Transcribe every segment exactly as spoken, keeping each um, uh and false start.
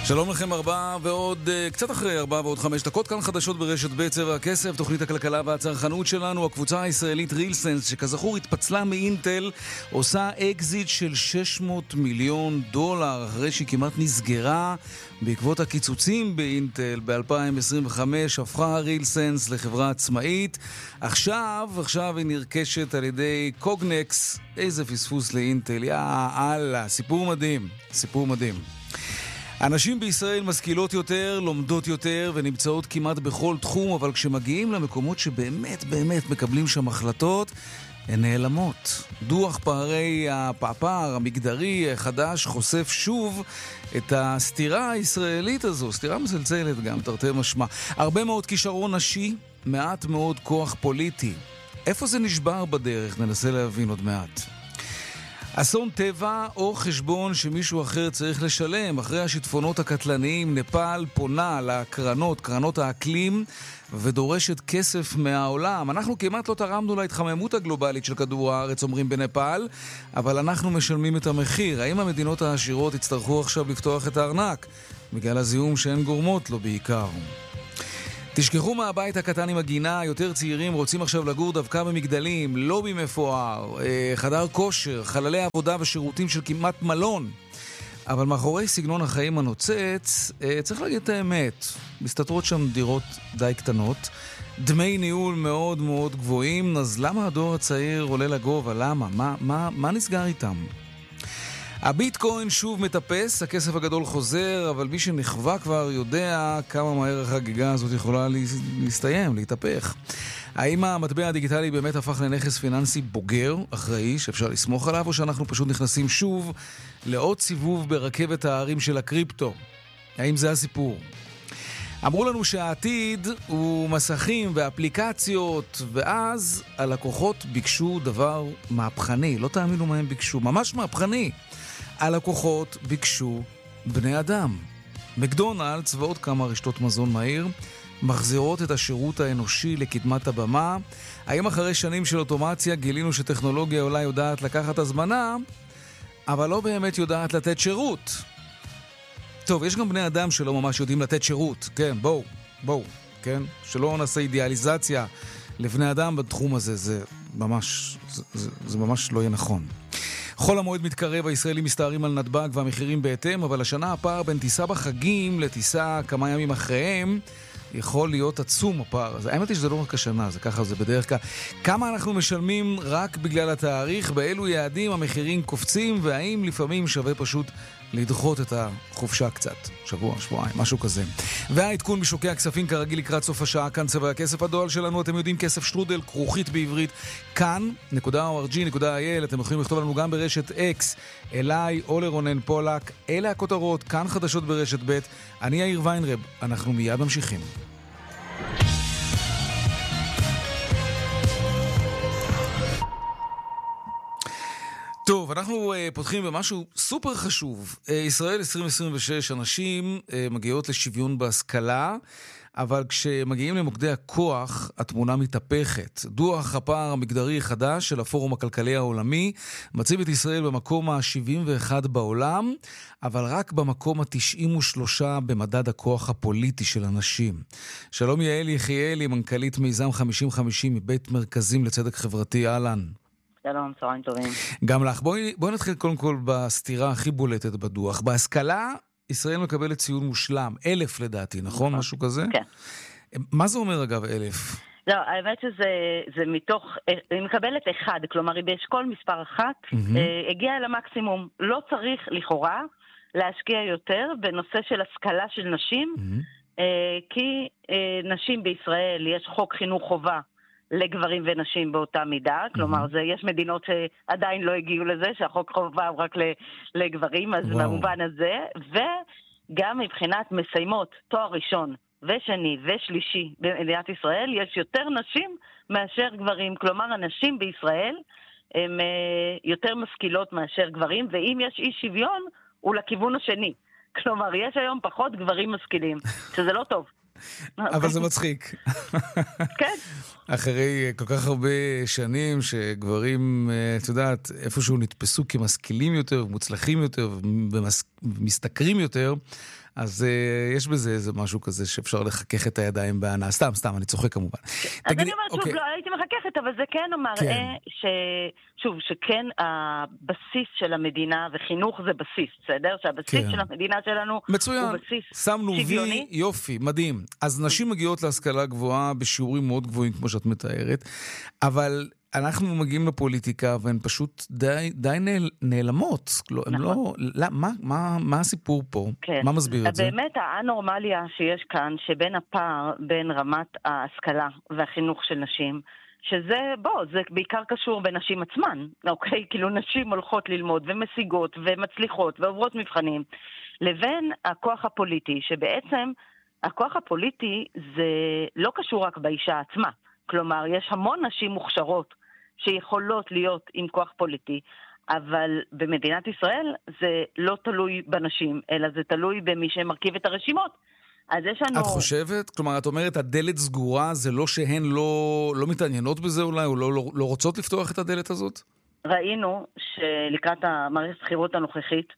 שלום לכם, ארבע ועוד, קצת אחרי ארבע ועוד חמש דקות, כאן חדשות ברשת ב' צבע הכסף, תוכנית הכלכלה והצרכנות שלנו. הקבוצה הישראלית רילסנס, שכזכור התפצלה מאינטל, עושה אקזיט של שש מאות מיליון דולר, אחרי שהיא כמעט נסגרה בעקבות הקיצוצים באינטל ב-אלפיים עשרים וחמש, הפכה רילסנס לחברה עצמאית. עכשיו, עכשיו היא נרכשת על ידי קוגנקס. איזה פספוס לאינטל, יא אללה, סיפור מדהים, סיפור מדהים. אנשים בישראל משכילות יותר, לומדות יותר ונמצאות כמעט בכל תחום, אבל כשמגיעים למקומות שבאמת באמת מקבלים שם החלטות, הן נעלמות. דוח פערי הפער המגדרי החדש חושף שוב את הסתירה הישראלית הזו, סתירה מסלצלת גם, תרתי משמע. הרבה מאוד כישרון נשי, מעט מאוד כוח פוליטי. איפה זה נשבר בדרך? ננסה להבין עוד מעט. אסון טבע או חשבון שמישהו אחר צריך לשלם. אחרי השיטפונות הקטלניים, נפאל פונה לקרנות, קרנות האקלים, ודורשת כסף מהעולם. אנחנו כמעט לא תרמנו להתחממות הגלובלית של כדור הארץ, אומרים בנפאל, אבל אנחנו משלמים את המחיר. האם המדינות העשירות יצטרכו עכשיו לפתוח את הארנק? בגלל הזיהום שהן גורמות לו בעיקר. תשכחו מהבית הקטן עם הגינה, יותר צעירים רוצים עכשיו לגור דווקא במגדלים, לובי מפואר, חדר כושר, חללי עבודה ושירותים של כמעט מלון. אבל מאחורי סגנון החיים הנוצץ, צריך להגיד את האמת, מסתתרות שם דירות די קטנות, דמי ניהול מאוד מאוד גבוהים, אז למה הדור הצעיר עולה לגובה? למה? מה, מה, מה נסגר איתם? הביטקוין שוב מטפס, הכסף הגדול חוזר, אבל מי שנחווה כבר יודע כמה מהר החגיגה הזאת יכולה להסתיים, להתהפך. האם המטבע הדיגיטלי באמת הפך לנכס פיננסי בוגר, אחראי, שאפשר לסמוך עליו, או שאנחנו פשוט נכנסים שוב לעוד סיבוב ברכבת הערים של הקריפטו? האם זה הסיפור? אמרו לנו שהעתיד הוא מסכים ואפליקציות, ואז הלקוחות ביקשו דבר מהפכני. לא תאמינו מה הם ביקשו, ממש מהפכני. הלקוחות ביקשו בני אדם. מקדונלדס ועוד כמה רשתות מזון מהיר מחזירות את השירות האנושי לקדמת הבמה. האם אחרי שנים של אוטומציה גילינו שטכנולוגיה אולי יודעת לקחת הזמנה, אבל לא באמת יודעת לתת שירות? טוב, יש גם בני אדם שלא ממש יודעים לתת שירות. כן, בואו, בואו, כן? שלא נעשה אידיאליזציה לבני אדם בתחום הזה, זה ממש, זה, זה, זה ממש לא יהיה נכון. חול המועד מתקרב, הישראלים מסתערים על נתב"ג והמחירים בהתאם, אבל השנה הפער בין טיסה בחגים לטיסה כמה ימים אחריהם יכול להיות עצום הפער. אז האמת היא שזה לא רק השנה, זה ככה, זה בדרך כלל. כמה אנחנו משלמים רק בגלל התאריך, באילו יעדים המחירים קופצים, והאם לפעמים שווה פשוט לדחות את החופשה קצת, שבוע, שבועיים, משהו כזה. והעדכון בשוקי הכספים כרגיל לקראת סוף השעה, כאן צבע הכסף. הדואל שלנו, אתם יודעים, כסף שטרודל, כרוכית בעברית, כאן, נקודה או אר ג'י נקודה איי אל, אתם יכולים לכתוב לנו גם ברשת אקס, אליי או לרונן פולק. אלה הכותרות, כאן חדשות ברשת ב'. אני יאיר ויינרב, אנחנו מיד ממשיכים. טוב, אנחנו uh, פותחים במשהו סופר חשוב. Uh, ישראל עשרים עשרים ושש, אנשים uh, מגיעות לשוויון בהשכלה, אבל כשמגיעים למוקדי הכוח, התמונה מתהפכת. דוח הפער המגדרי חדש של הפורום הכלכלי העולמי מציב את ישראל במקום ה-שבעים ואחד בעולם, אבל רק במקום ה-תשעים ושלוש במדד הכוח הפוליטי של אנשים. שלום יעל יחיאלי, מנכ"לית מיזם חמישים חמישים מבית מרכזים לצדק חברתי, אהלן. שלום, צהריים טובים. גם לך. בואי, בואי נתחיל קודם כל בסתירה הכי בולטת בדוח. בהשכלה, ישראל מקבלת ציון מושלם. אלף לדעתי, נכון? נכון. משהו כזה? כן. מה זה אומר אגב אלף? לא, האמת שזה זה מתוך, היא מקבלת אחד, כלומר היא באשכול מספר אחת, mm-hmm. הגיעה אל המקסימום. לא צריך לכאורה להשקיע יותר בנושא של השכלה של נשים, mm-hmm. כי נשים בישראל יש חוק חינוך חובה, לגברים ונשים באותה מידה, כלומר, זה, יש מדינות שעדיין לא הגיעו לזה, שהחוק חובה רק לגברים, אז במובן הזה, וגם מבחינת מסיימות תואר ראשון ושני ושלישי במדינת ישראל, יש יותר נשים מאשר גברים, כלומר, הנשים בישראל הן יותר משכילות מאשר גברים, ואם יש אי שוויון, הוא לכיוון השני. כלומר, יש היום פחות גברים משכילים, שזה לא טוב. אבל זה מצחיק. כן. אחרי כל כך הרבה שנים שגברים, את יודעת, איפשהו נתפסו כמשכילים יותר, מוצלחים יותר, ומסתכרים יותר, אז uh, יש בזה איזה משהו כזה שאפשר לחכך את הידיים בענה. סתם, סתם, אני צוחק כמובן. אז תגידי, אני אומרת, אוקיי. שוב, לא הייתי מחככת, אבל זה כן אומר, כן. אה, ש... שוב, שכן הבסיס של המדינה, וחינוך זה בסיס, בסדר? שהבסיס כן. של המדינה שלנו מצוין. הוא בסיס שמנו שוויוני. וי, יופי, מדהים. אז נשים מגיעות להשכלה גבוהה בשיעורים מאוד גבוהים, כמו שאת מתארת, אבל אנחנו מגיעים לפוליטיקה והן פשוט די, די נעל, נעלמות. לא, נכון. לא, לא, מה, מה, מה הסיפור פה? כן. מה מסביר את זה? באמת האנורמליה שיש כאן, שבין הפער, בין רמת ההשכלה והחינוך של נשים, שזה, בוא, זה בעיקר קשור בנשים עצמן, אוקיי? כאילו נשים הולכות ללמוד ומשיגות ומצליחות ועוברות מבחנים, לבין הכוח הפוליטי, שבעצם הכוח הפוליטי זה לא קשור רק באישה עצמה. כלומר, יש המון נשים מוכשרות שיכולות להיות עם כוח פוליטי, אבל במדינת ישראל זה לא תלוי בנשים, אלא זה תלוי במי שמרכיב את הרשימות. אז יש לנו... את חושבת? כלומר, את אומרת, הדלת סגורה, זה לא שהן לא, לא מתעניינות בזה אולי, או לא, לא, לא רוצות לפתוח את הדלת הזאת? ראינו שלקראת המערכת הבחירות הנוכחית,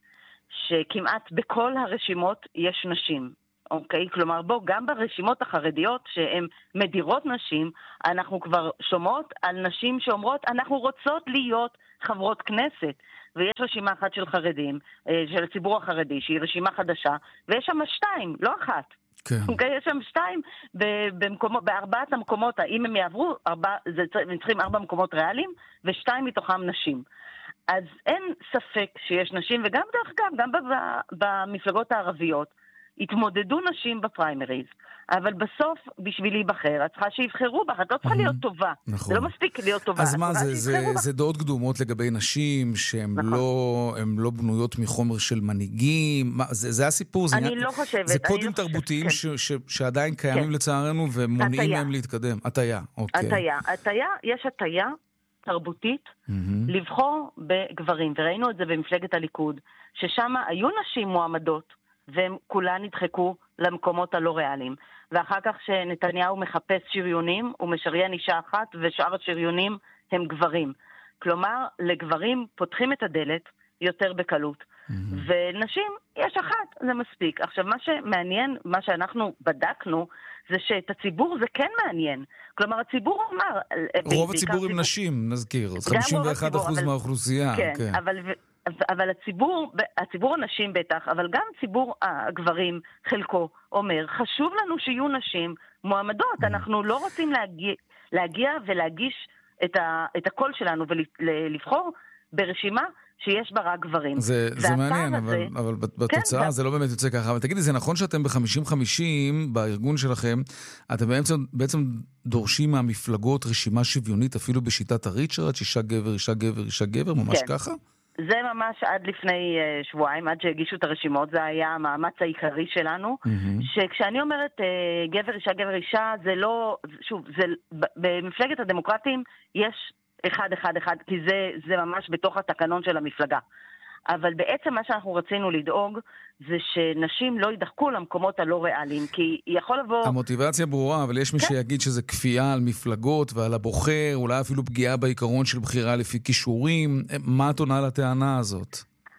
שכמעט בכל הרשימות יש נשים. אוקיי? כלומר, בוא, גם ברשימות החרדיות שהן מדירות נשים, אנחנו כבר שומעות על נשים שאומרות, אנחנו רוצות להיות חברות כנסת. ויש רשימה אחת של חרדים, של הציבור החרדי, שהיא רשימה חדשה, ויש שם שתיים, לא אחת. כן. אוקיי? יש שם שתיים במקומות, בארבעת המקומות, אם הם יעברו, ארבע, זה, הם צריכים ארבע מקומות ריאליים, ושתיים מתוכם נשים. אז אין ספק שיש נשים, וגם דרך אגב, גם במפלגות הערביות, התמודדו נשים בפריימריז, אבל בסוף, בשביל להיבחר, את צריכה שיבחרו בך, את לא צריכה להיות טובה. נכון. זה לא מספיק להיות טובה. אז מה, זה, זה, זה דעות קדומות לגבי נשים, שהן נכון. לא, לא בנויות מחומר של מנהיגים, מה, זה, זה הסיפור. אני זה, לא חושבת. זה קודים לא תרבותיים חושבת, ש, ש, שעדיין קיימים כן. לצערנו, ומונעים התיה. מהם להתקדם. התיה, אוקיי. התיה. התיה, יש התיה תרבותית, mm-hmm. לבחור בגברים, וראינו את זה במפלגת הליכוד, ששם היו נשים מועמדות, והם כולן נדחקו למקומות הלא ריאליים. ואחר כך שנתניהו מחפש שריונים, הוא משריין אישה אחת, ושאר השריונים הם גברים. כלומר, לגברים פותחים את הדלת יותר בקלות. Mm-hmm. ונשים, יש אחת, זה מספיק. עכשיו, מה שמעניין, מה שאנחנו בדקנו, זה שאת הציבור זה כן מעניין. כלומר, הציבור אמר... רוב הציבור עם נשים, נזכיר. חמישים ואחד אחוז אבל... מהאוכלוסייה. כן, כן. אבל... אבל הציבור, הציבור הנשים בטח, אבל גם ציבור הגברים, חלקו, אומר, חשוב לנו שיהיו נשים מועמדות. אנחנו לא רוצים להגיע, להגיע ולהגיש את, ה, את הקול שלנו ולבחור ברשימה שיש בה רק גברים. זה, זה מעניין, הזה, אבל, אבל בתוצאה כן, זה לא באמת יוצא ככה. אבל תגידי, זה נכון שאתם ב-חמישים חמישים בארגון שלכם, אתם בעצם, בעצם דורשים מהמפלגות רשימה שוויונית, אפילו בשיטת הריצ'רד, אישה גבר, אישה גבר, אישה גבר, ממש כן. ככה? זה ממש עד לפני uh, שבועיים, עד שהגישו את הרשימות, זה היה המאמץ העיקרי שלנו, mm-hmm. שכשאני אומרת uh, גבר אישה גבר אישה, זה לא, שוב, זה, במפלגת הדמוקרטים יש אחד אחד אחד, כי זה, זה ממש בתוך התקנון של המפלגה. אבל בעצם מה שאנחנו רצינו לדאוג, זה שנשים לא יידחקו למקומות הלא ריאליים, כי יכול לבוא... המוטיבציה ברורה, אבל יש מי כן. שיגיד שזה כפייה על מפלגות ועל הבוחר, אולי אפילו פגיעה בעיקרון של בחירה לפי כישורים. מה את עונה לטענה הזאת?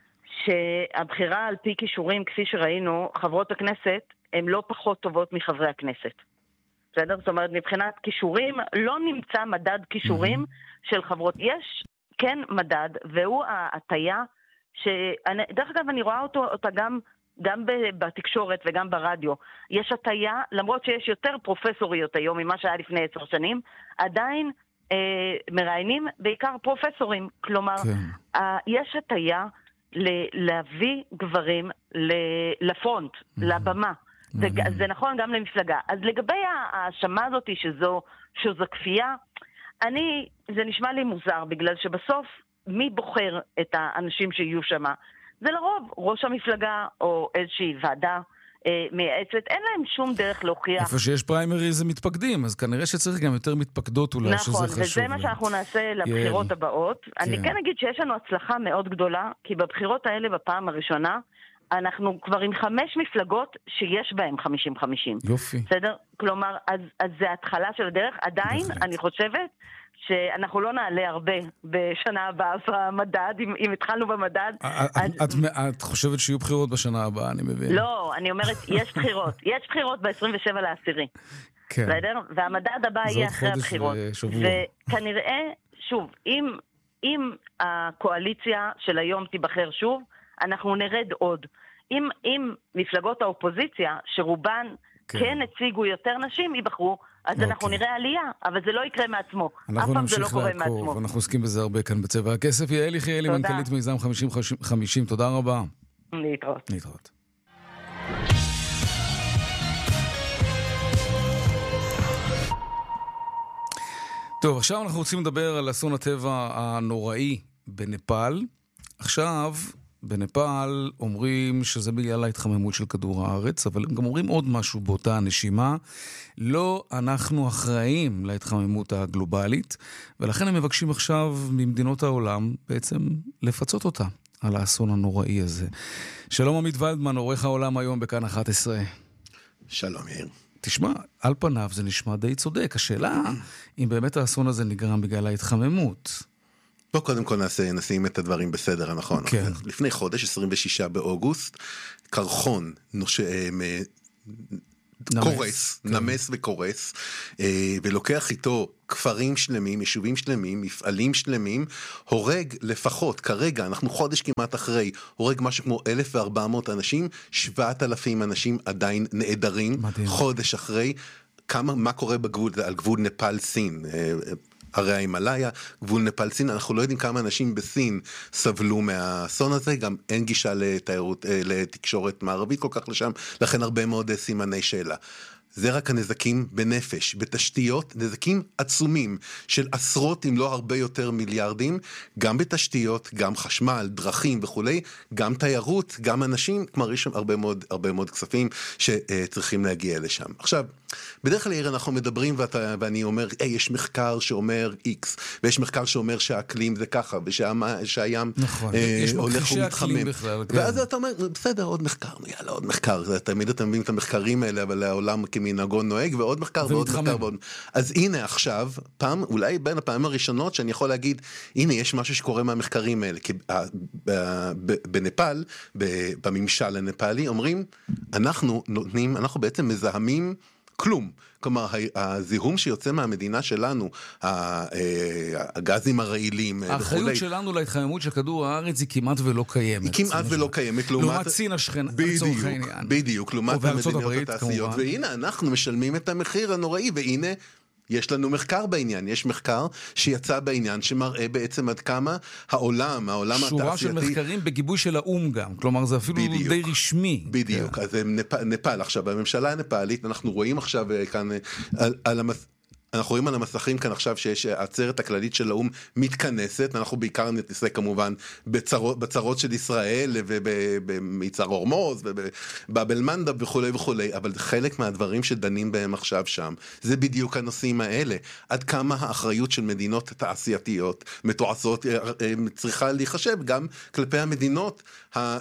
שהבחירה על פי כישורים, כפי שראינו, חברות הכנסת הן לא פחות טובות מחברי הכנסת. בסדר? זאת אומרת, מבחינת כישורים, לא נמצא מדד כישורים mm-hmm. של חברות. יש כן מדד, והוא ההטיה שדרך אגב אני רואה אותו, אותה גם, גם בתקשורת וגם ברדיו. יש הטיה, למרות שיש יותר פרופסוריות היום ממה שהיה לפני עשר שנים, עדיין אה, מראיינים בעיקר פרופסורים. כלומר, כן. אה, יש הטיה ל- להביא גברים ל- לפרונט, mm-hmm. לבמה. Mm-hmm. זה, זה נכון גם למפלגה. אז לגבי ההאשמה הזאת שזו, שזו כפייה, אני, זה נשמע לי מוזר, בגלל שבסוף מי בוחר את האנשים שיהיו שם? זה לרוב ראש המפלגה או איזושהי ועדה אה, מייעצת. אין להם שום דרך להוכיח. איפה שיש פריימריז זה מתפקדים, אז כנראה שצריך גם יותר מתפקדות אולי, נכון, שזה חשוב. נכון, וזה מה שאנחנו נעשה לבחירות הבאות. כן. אני כן אגיד שיש לנו הצלחה מאוד גדולה, כי בבחירות האלה בפעם הראשונה, אנחנו כבר עם חמש מפלגות שיש בהן חמישים חמישים. יופי. בסדר? כלומר, אז, אז זה התחלה של הדרך. עדיין, בהחלט. אני חושבת שאנחנו לא נעלה הרבה בשנה הבאה במדד, אם, אם התחלנו במדד. את, אז... את, את חושבת שיהיו בחירות בשנה הבאה, אני מבין. לא, אני אומרת, יש בחירות. יש בחירות ב-עשרים ושבעה לעשירי. כן. בסדר? והמדד הבא יהיה אחרי הבחירות. ושבוע. וכנראה, שוב, אם, אם הקואליציה של היום תיבחר שוב, אנחנו נרד עוד. אם, אם מפלגות האופוזיציה, שרובן כן, כן הציגו יותר נשים, ייבחרו, אז אוקיי. אנחנו נראה עלייה, אבל זה לא יקרה מעצמו. אף פעם זה לא קורה מעצמו. אנחנו עוסקים בזה הרבה כאן בצבע הכסף. יעל יחיאלי, מנכ"לית מיזם חמישים חמישים, תודה רבה. להתראות. להתראות. טוב, עכשיו אנחנו רוצים לדבר על אסון הטבע הנוראי בנפאל. עכשיו, בנפאל אומרים שזה בגלל ההתחממות של כדור הארץ, אבל הם גם אומרים עוד משהו באותה הנשימה. לא אנחנו אחראים להתחממות הגלובלית, ולכן הם מבקשים עכשיו ממדינות העולם בעצם לפצות אותה על האסון הנוראי הזה. שלום עמית ולדמן, עורך העולם היום בכאן אחת עשרה. שלום יאיר. תשמע, על פניו זה נשמע די צודק. השאלה, אם באמת האסון הזה נגרם בגלל ההתחממות. בוא קודם כל נעשה, נשים את הדברים בסדר הנכון. כן. לפני חודש, עשרים ושישה באוגוסט, קרחון נוש... נמס, קורס, כן. נמס וקורס, ולוקח איתו כפרים שלמים, יישובים שלמים, מפעלים שלמים, הורג לפחות, כרגע, אנחנו חודש כמעט אחרי, הורג משהו כמו אלף וארבע מאות אנשים, שבעת אלפים אנשים עדיין נעדרים, מדהים. חודש אחרי, כמה, מה קורה בגבול, על גבול נפאל סין, הרי ההימלאיה, גבול נפאל סין, אנחנו לא יודעים כמה אנשים בסין סבלו מהאסון הזה, גם אין גישה לתיירות, לתקשורת מערבית כל כך לשם, לכן הרבה מאוד סימני שאלה. זה רק הנזקים בנפש, בתשתיות, נזקים עצומים של עשרות אם לא הרבה יותר מיליארדים, גם בתשתיות, גם חשמל, דרכים וכולי, גם תיירות, גם אנשים, כלומר יש שם הרבה מאוד, הרבה מאוד כספים שצריכים להגיע לשם. עכשיו, בדרך כלל יאיר אנחנו מדברים ואתה, ואני אומר, "Hey, יש מחקר שאומר X, ויש מחקר שאומר שהאקלים זה ככה, ושהים נכון, אה, הולך ומתחמם. בכלל, כן. ואז אתה אומר, בסדר, עוד מחקר, יאללה, עוד מחקר, תמיד אתם מביאים את המחקרים האלה, אבל העולם כמנהגו נוהג, ועוד מחקר, ועוד מחקר, ועוד... אז הנה עכשיו, פעם, אולי בין הפעמים הראשונות, שאני יכול להגיד, הנה, יש משהו שקורה מהמחקרים האלה, כי בנפאל, בממשל הנפאלי, אומרים, אנחנו נותנים, אנחנו בעצם מזהמים כלום. כלומר, הזיהום שיוצא מהמדינה שלנו, הגזים הרעילים וכו'. האחריות שלנו להתחממות של כדור הארץ היא כמעט ולא קיימת. היא כמעט ולא קיימת. לעומת סין השכנה, לצורך העניין. בדיוק, לעומת המדינות התעשיות. והנה, אנחנו משלמים את המחיר הנוראי, והנה, יש לנו מחקר בעניין, יש מחקר שיצא בעניין שמראה בעצם עד כמה העולם, העולם התעשייתי... שורה של מחקרים בגיבוי של האום גם, כלומר זה אפילו בדיוק, די רשמי. בדיוק, אז נפ... נפאל עכשיו, בממשלה הנפאלית, אנחנו רואים עכשיו כאן על, על המס... אנחנו רואים על המסכים כאן עכשיו שיש העצרת הכללית של האום מתכנסת, אנחנו בעיקר נתעסק כמובן בצרות, בצרות של ישראל ובמיצר הורמוז ובבאבל מנדב וכו' וכו', אבל חלק מהדברים שדנים בהם עכשיו שם, זה בדיוק הנושאים האלה. עד כמה האחריות של מדינות תעשייתיות מתועשות צריכה להיחשב גם כלפי המדינות ה...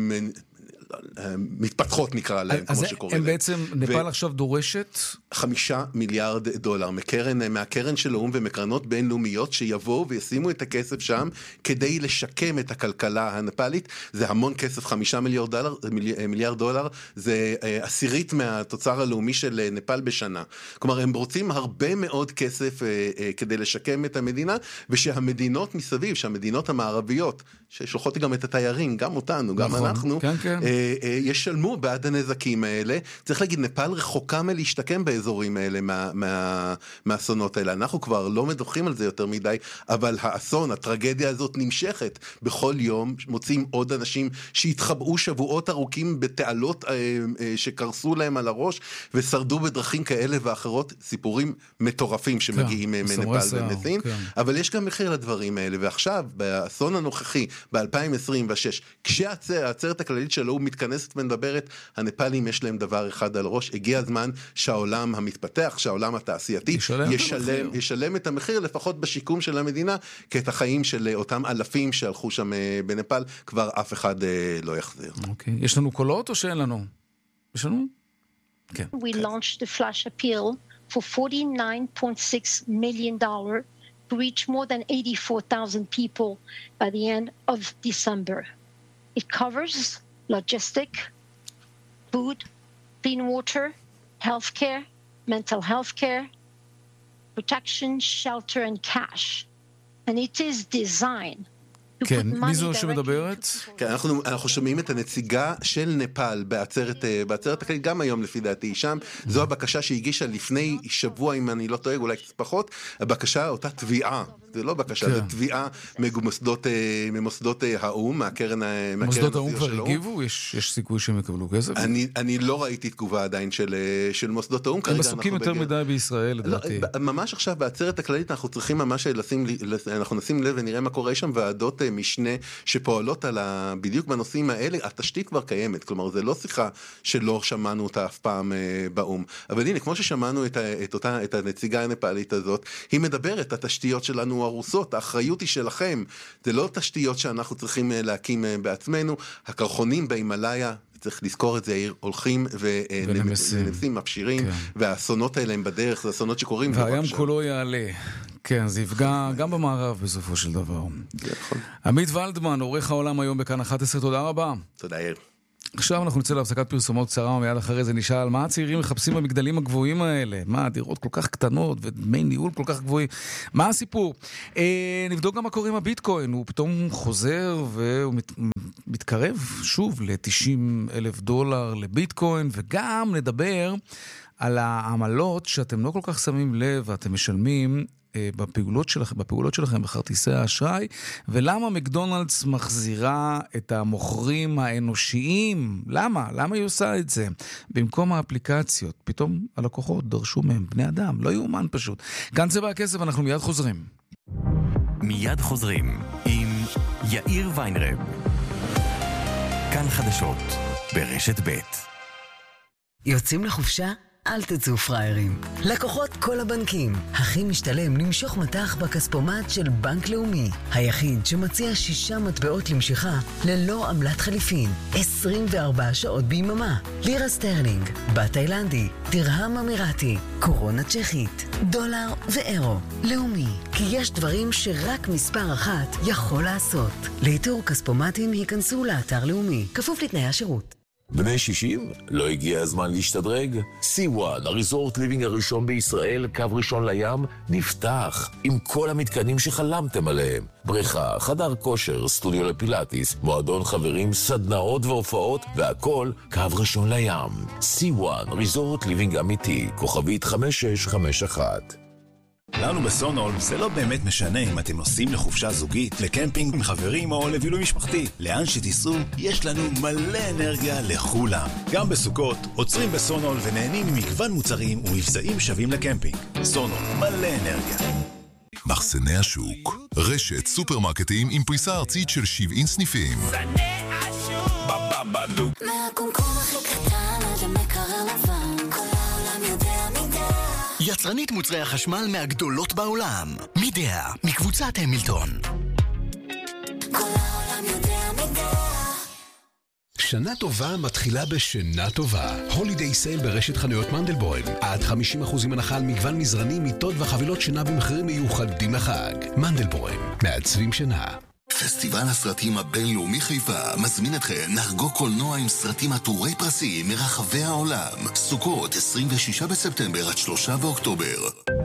מתפתחות נקרא להם, כמו שקוראים. הם בעצם, נפאל עכשיו דורשת? חמישה מיליארד דולר, מקרן, מהקרן של האום ומקרנות בינלאומיות שיבואו וישימו את הכסף שם, כדי לשקם את הכלכלה הנפאלית. זה המון כסף, חמישה מיליארד דולר, מיליארד דולר, זה עשירית מהתוצר הלאומי של נפאל בשנה. כלומר, הם רוצים הרבה מאוד כסף כדי לשקם את המדינה, ושהמדינות מסביב, שהמדינות המערביות, ששולחות גם את התיירים, גם אותנו, גם נכון, אנחנו, כן, כן. ישלמו בעד הנזקים האלה. צריך להגיד, נפאל רחוקה מלהשתקם באזורים האלה, מה, מה, מהאסונות האלה. אנחנו כבר לא מדווחים על זה יותר מדי, אבל האסון, הטרגדיה הזאת נמשכת. בכל יום מוצאים עוד אנשים שהתחבאו שבועות ארוכים בתעלות שקרסו להם על הראש, ושרדו בדרכים כאלה ואחרות, סיפורים מטורפים שמגיעים כן, מנפאל ומסין. כן. אבל יש גם מחיר לדברים האלה, ועכשיו, באסון הנוכחי, ב-אלפיים עשרים ושש, כשהעצרת הכללית שלו מתכנסת ומדברת, הנפאלים יש להם דבר אחד על ראש, הגיע הזמן שהעולם המתפתח, שהעולם התעשייתי ישלם, ישלם, ישלם את המחיר, לפחות בשיקום של המדינה, כי את החיים של אותם אלפים שהלכו שם בנפאל, כבר אף אחד לא יחזיר. אוקיי. יש לנו קולות או שאין לנו? יש לנו? כן. We launched the flash appeal for forty-nine point six million dollars to reach more than eighty-four thousand people by the end of December. It covers logistic, food, clean water, healthcare, mental health care, protection, shelter and cash. And it is designed כן, מי זו שמדברת? כן, אנחנו, אנחנו שומעים את הנציגה של נפאל בעצרת, בעצרת הכללית, גם היום לפי דעתי שם, זו הבקשה שהגישה לפני שבוע, אם אני לא טועה, אולי קצת פחות, הבקשה, אותה תביעה, זה לא בקשה, זה תביעה ממוסדות, ממוסדות האום, מהקרן, מוסדות האום כבר הגיבו? יש, יש סיכוי שהם יקבלו כסף? אני, אני לא ראיתי תגובה עדיין של, של מוסדות האום. הם עסוקים יותר מדי בישראל, לדעתי. ממש עכשיו, בעצרת הכללית, אנחנו צריכים ממש לשים, אנחנו נשים לב ונראה מה קורה שם, ועדות משנה שפועלות על ה... בדיוק בנושאים האלה, התשתית כבר קיימת, כלומר, זה לא שיחה שלא שמענו אותה אף פעם באום. אבל הנה, כמו ששמענו את, ה... את, אותה... את הנציגה הנפאלית הזאת, היא מדברת, התשתיות שלנו הרוסות, האחריות היא שלכם, זה לא תשתיות שאנחנו צריכים להקים בעצמנו, הקרחונים בהימאליה, צריך לזכור את זה, הולכים ונמסים, מפשירים, והאסונות האלה הם בדרך, זה אסונות שקורים. והים כולו יעלה. כן, זה יפגע גם במערב בסופו של דבר. עמית ולדמן, עורך העולם היום בכאן אחת עשרה, תודה רבה. תודה, יאיר. עכשיו אנחנו נצא להפסקת פרסומות קצרה, ומיד אחרי זה נשאל מה הצעירים מחפשים במגדלים הגבוהים האלה, מה דירות כל כך קטנות ודמי ניהול כל כך גבוהים, מה הסיפור? אה, נבדוק גם מה קורה עם הביטקוין, הוא פתאום חוזר והוא מת, מתקרב שוב ל-תשעים אלף דולר לביטקוין, וגם נדבר על העמלות שאתם לא כל כך שמים לב ואתם משלמים בפעולות שלכם, בפעולות שלכם בכרטיסי האשראי, ולמה מקדונלדס מחזירה את המוכרים האנושיים? למה? למה היא עושה את זה? במקום האפליקציות, פתאום הלקוחות דרשו מהם בני אדם, לא יאומן פשוט. כאן צבע הכסף, אנחנו מיד חוזרים. מיד חוזרים עם יאיר ויינרב. כאן חדשות ברשת ב'. יוצאים לחופשה? אל תצאו פריירים. לקוחות כל הבנקים. הכי משתלם למשוך מטח בכספומט של בנק לאומי. היחיד שמציע שישה מטבעות למשיכה ללא עמלת חליפין. עשרים וארבע שעות ביממה. לירה סטרלינג, בת תאילנדי, דרהם אמירתי, קורונה צ'כית, דולר ואירו. לאומי. כי יש דברים שרק מספר אחת יכול לעשות. לאיתור כספומטים היכנסו לאתר לאומי. כפוף לתנאי השירות. בני שישים? לא הגיע הזמן להשתדרג? סי וואן, הריזורט ליבינג הראשון בישראל, קו ראשון לים, נפתח עם כל המתקנים שחלמתם עליהם. בריכה, חדר כושר, סטודיו לפילאטיס, מועדון חברים, סדנאות והופעות, והכל קו ראשון לים. סי וואן, ריזורט ליבינג אמיתי, כוכבית חמש שש חמש אחת. לנו בסונול זה לא באמת משנה אם אתם נוסעים לחופשה זוגית, לקמפינג עם חברים או לבילוי משפחתי. לאן שתיסעו, יש לנו מלא אנרגיה לכולם. גם בסוכות, עוצרים בסונול ונהנים ממגוון מוצרים ומבצעים שווים לקמפינג. סונול, מלא אנרגיה. מחסני השוק, רשת סופרמרקטים עם פריסה ארצית של שבעים סניפים. מחסני השוק, בבבלוק. מהקומקום הכי קטן עד המקרר לבן, כל העולם יודע מידה. יצרנית מוצרי החשמל מהגדולות בעולם. מידע, מקבוצת המילטון. כל העולם יודע מידע. שנה טובה מתחילה בשינה טובה. הולידיי סייל ברשת חנויות מנדלבוים. עד חמישים אחוז הנחה על מגוון מזרני, מיטות וחבילות שינה במחירים מיוחדים לחג. מנדלבוים, מעצבים שינה. פסטיבל הסרטים הבינלאומי חיפה מזמין אתכם לחגוג קולנוע עם סרטים עטורי פרסים מרחבי העולם. סוכות עשרים ושישה בספטמבר עד שלושה באוקטובר.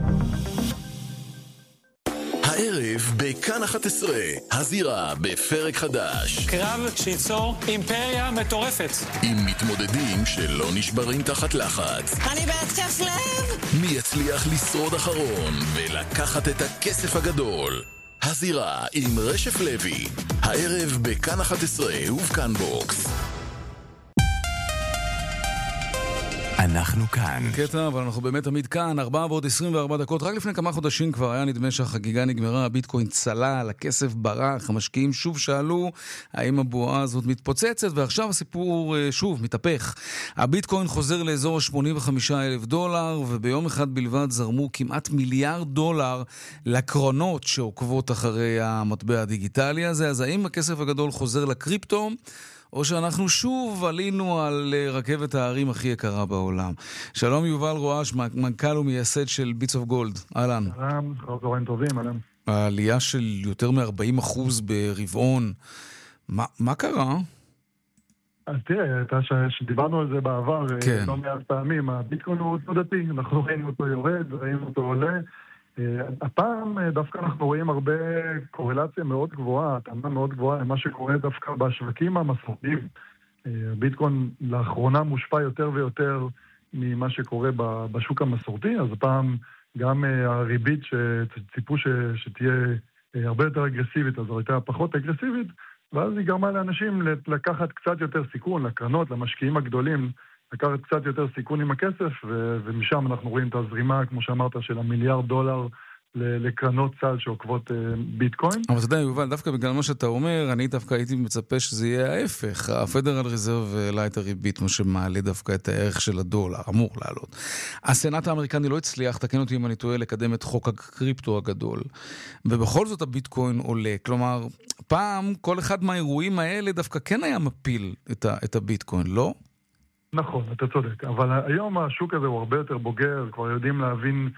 הערב בכאן אחת עשרה, הזירה בפרק חדש. קרב שיצור אימפריה מטורפת. עם מתמודדים שלא נשברים תחת לחץ. אני בהתקף לב. מי יצליח לשרוד אחרון ולקחת את הכסף הגדול? הזירה עם רשף לוי, הערב בכאן אחת עשרה ובכאן בוקס. אנחנו כאן. קטע, אבל אנחנו באמת תמיד כאן, ארבע ועוד עשרים וארבע דקות. רק לפני כמה חודשים כבר היה נדמה שהחגיגה נגמרה, הביטקוין צלל, הכסף ברח, המשקיעים שוב שאלו האם הבועה הזאת מתפוצצת, ועכשיו הסיפור שוב מתהפך. הביטקוין חוזר לאזור ה-שמונים וחמישה אלף דולר, וביום אחד בלבד זרמו כמעט מיליארד דולר לקרנות שעוקבות אחרי המטבע הדיגיטלי הזה. אז האם הכסף הגדול חוזר לקריפטו? או שאנחנו שוב עלינו על רכבת הערים הכי יקרה בעולם. שלום יובל רועש, מנכ"ל ומייסד של ביטס אוף גולד. אהלן. שלום, חברים טובים, אהלן. העלייה של יותר מ-ארבעים אחוז ברבעון. מה, מה קרה? אז תראה, אתה שדיברנו על זה בעבר, כן. לא מעט פעמים, הביטקוין הוא תנודתי, אנחנו ראינו אותו יורד, ראינו אותו עולה. הפעם דווקא אנחנו רואים הרבה קורלציה מאוד גבוהה, התאמה מאוד גבוהה למה שקורה דווקא בשווקים המסורתיים. הביטקוין לאחרונה מושפע יותר ויותר ממה שקורה בשוק המסורתי, אז הפעם גם הריבית שציפו שתהיה הרבה יותר אגרסיבית, אז הייתה פחות אגרסיבית, ואז היא גרמה לאנשים לקחת קצת יותר סיכון, לקרנות, למשקיעים הגדולים, לקחת קצת יותר סיכון עם הכסף, ו- ומשם אנחנו רואים את הזרימה, כמו שאמרת, של המיליארד דולר לקרנות צל שעוקבות ביטקוין. אבל אתה יודע, יובל, דווקא בגלל מה שאתה אומר, אני דווקא הייתי מצפה שזה יהיה ההפך. הפדרל ריזרב העלה את הריבית, מה שמעלה דווקא את הערך של הדולר, אמור לעלות. הסנאט האמריקני לא הצליח, תקן אותי אם אני טועה, לקדם את חוק הקריפטו הגדול. ובכל זאת הביטקוין עולה. כלומר, פעם כל אחד מהאירועים האלה דווקא כן היה מפיל את, ה- את הביטקוין, לא? נכון, אתה צודק. אבל היום השוק הזה הוא הרבה יותר בוגר, כבר יודעים להבין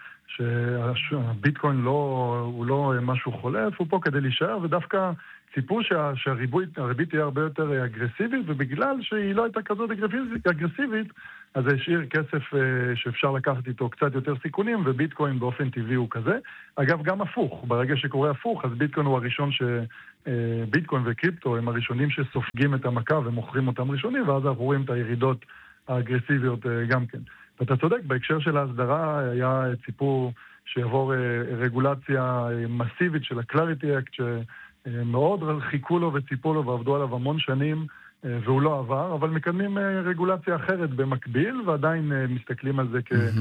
שהביטקוין לא, הוא לא משהו חולף, הוא פה כדי להישאר, ודווקא ציפו שה, שהריבית תהיה הרבה יותר אגרסיבית, ובגלל שהיא לא הייתה כזאת אגרסיבית, אז זה השאיר כסף שאפשר לקחת איתו קצת יותר סיכונים, וביטקוין באופן טבעי הוא כזה. אגב, גם הפוך, ברגע שקורה הפוך, אז ביטקוין הוא הראשון ש... ביטקוין וקריפטו הם הראשונים שסופגים את המכה ומוכרים אותם ראשונים, ואז אנחנו רואים את הירידות האגרסיביות גם כן. ואתה צודק, בהקשר של ההסדרה היה ציפור שיעבור רגולציה מסיבית של ה-Clarity Act, שמאוד חיכו לו וציפו לו ועבדו עליו המון שנים, והוא לא עבר, אבל מקדמים רגולציה אחרת במקביל, ועדיין מסתכלים על זה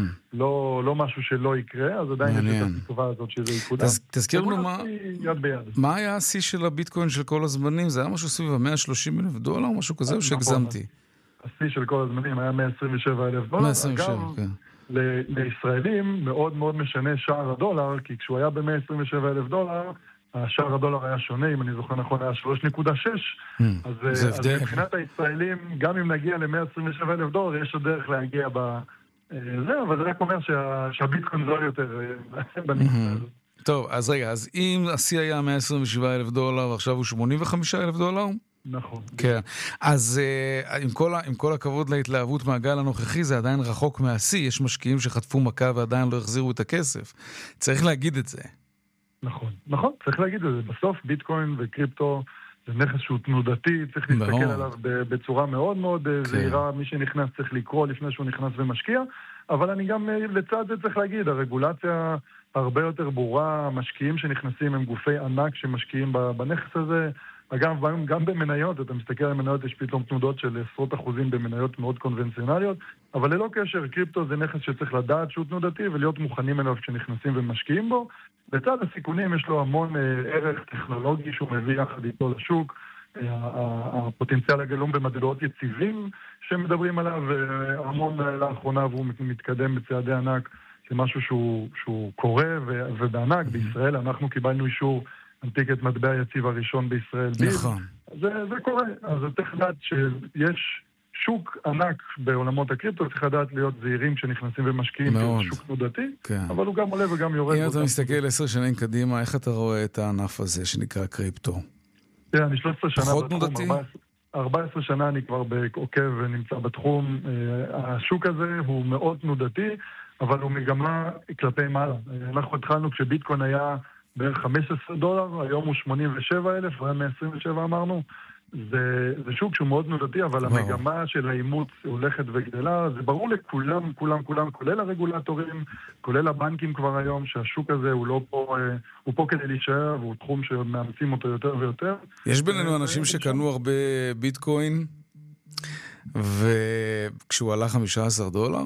כלא לא משהו שלא יקרה, אז עדיין יש את התקווה הזאת שזה יקודם. תזכיר לנו מה... מה היה השיא של הביטקוין של כל הזמנים? זה היה משהו סביב ה-מאה ושלושים אלף דולר, משהו כזה, או שהגזמתי? השיא של כל הזמנים היה מאה עשרים ושבע אלף דולר. מאה עשרים ושבע, כן. לישראלים מאוד מאוד משנה שער הדולר, כי כשהוא היה ב-מאה עשרים ושבע אלף דולר, השער הדולר היה שונה, אם אני זוכר נכון, היה שלוש נקודה שש. אז מבחינת הישראלים, גם אם נגיע ל-מאה עשרים ושבע אלף דולר, יש עוד דרך להגיע בזה, אבל זה רק אומר שהביטקוין זול יותר בנקודה הזאת. טוב, אז רגע, אז אם השיא היה מאה עשרים ושבע אלף דולר, ועכשיו הוא שמונים וחמישה אלף דולר? נכון. כן. אז עם כל, עם כל הכבוד להתלהבות מהגל הנוכחי, זה עדיין רחוק מהשיא. יש משקיעים שחטפו מכה ועדיין לא החזירו את הכסף. צריך להגיד את זה. נכון, נכון, צריך להגיד את זה. בסוף ביטקוין וקריפטו זה נכס שהוא תנודתי, צריך להסתכל עליו בצורה מאוד מאוד זהירה. מי שנכנס צריך לקרוא לפני שהוא נכנס ומשקיע, אבל אני גם לצד זה צריך להגיד, הרגולציה הרבה יותר ברורה, משקיעים שנכנסים הם גופי ענק שמשקיעים בנכס הזה. אגב, גם במניות, אתה מסתכל על מניות, יש פתאום תנודות של עשרות אחוזים במניות מאוד קונבנציונליות, אבל ללא קשר, קריפטו זה נכס שצריך לדעת שהוא תנודתי ולהיות מוכנים אליו כשנכנסים ומשקיעים בו. בצד הסיכונים יש לו המון ערך טכנולוגי שהוא מביא יחד איתו לשוק, הפוטנציאל הגלום במטבעות יציבים שמדברים עליו, המון לאחרונה והוא מתקדם בצעדי ענק, זה משהו שהוא, שהוא קורה ובענק. בישראל אנחנו קיבלנו אישור הנפיק את מטבע היציב הראשון בישראל. נכון. זה, זה קורה. אז צריך לדעת שיש שוק ענק בעולמות הקריפטו, צריך לדעת להיות זהירים כשנכנסים ומשקיעים, כי זה שוק תנודתי, כן. אבל הוא גם עולה וגם יורד. אם אתה מסתכל עשר שנים קדימה, איך אתה רואה את הענף הזה שנקרא קריפטו? תראה, אני שלוש עשרה שנה פחות בתחום, תנודתי? ארבע עשרה שנה אני כבר בעוקב ונמצא בתחום. השוק הזה הוא מאוד תנודתי, אבל הוא מגמה כלפי מעלה. אנחנו התחלנו כשביטקוין היה בערך חמישה עשר דולר, היום הוא שמונים ושבע אלף, והיה מאה עשרים ושבע אמרנו. זה, זה שוק שהוא מאוד נודתי, אבל וואו. המגמה של האימוץ הולכת וגדלה. זה ברור לכולם, כולם, כולם, כולל הרגולטורים, כולל הבנקים כבר היום, שהשוק הזה הוא לא פה, הוא פה כדי להישאר, והוא תחום שמאמצים אותו יותר ויותר. יש בינינו אנשים שקנו הרבה ביטקוין, כשהוא עלה חמישה עשר דולר?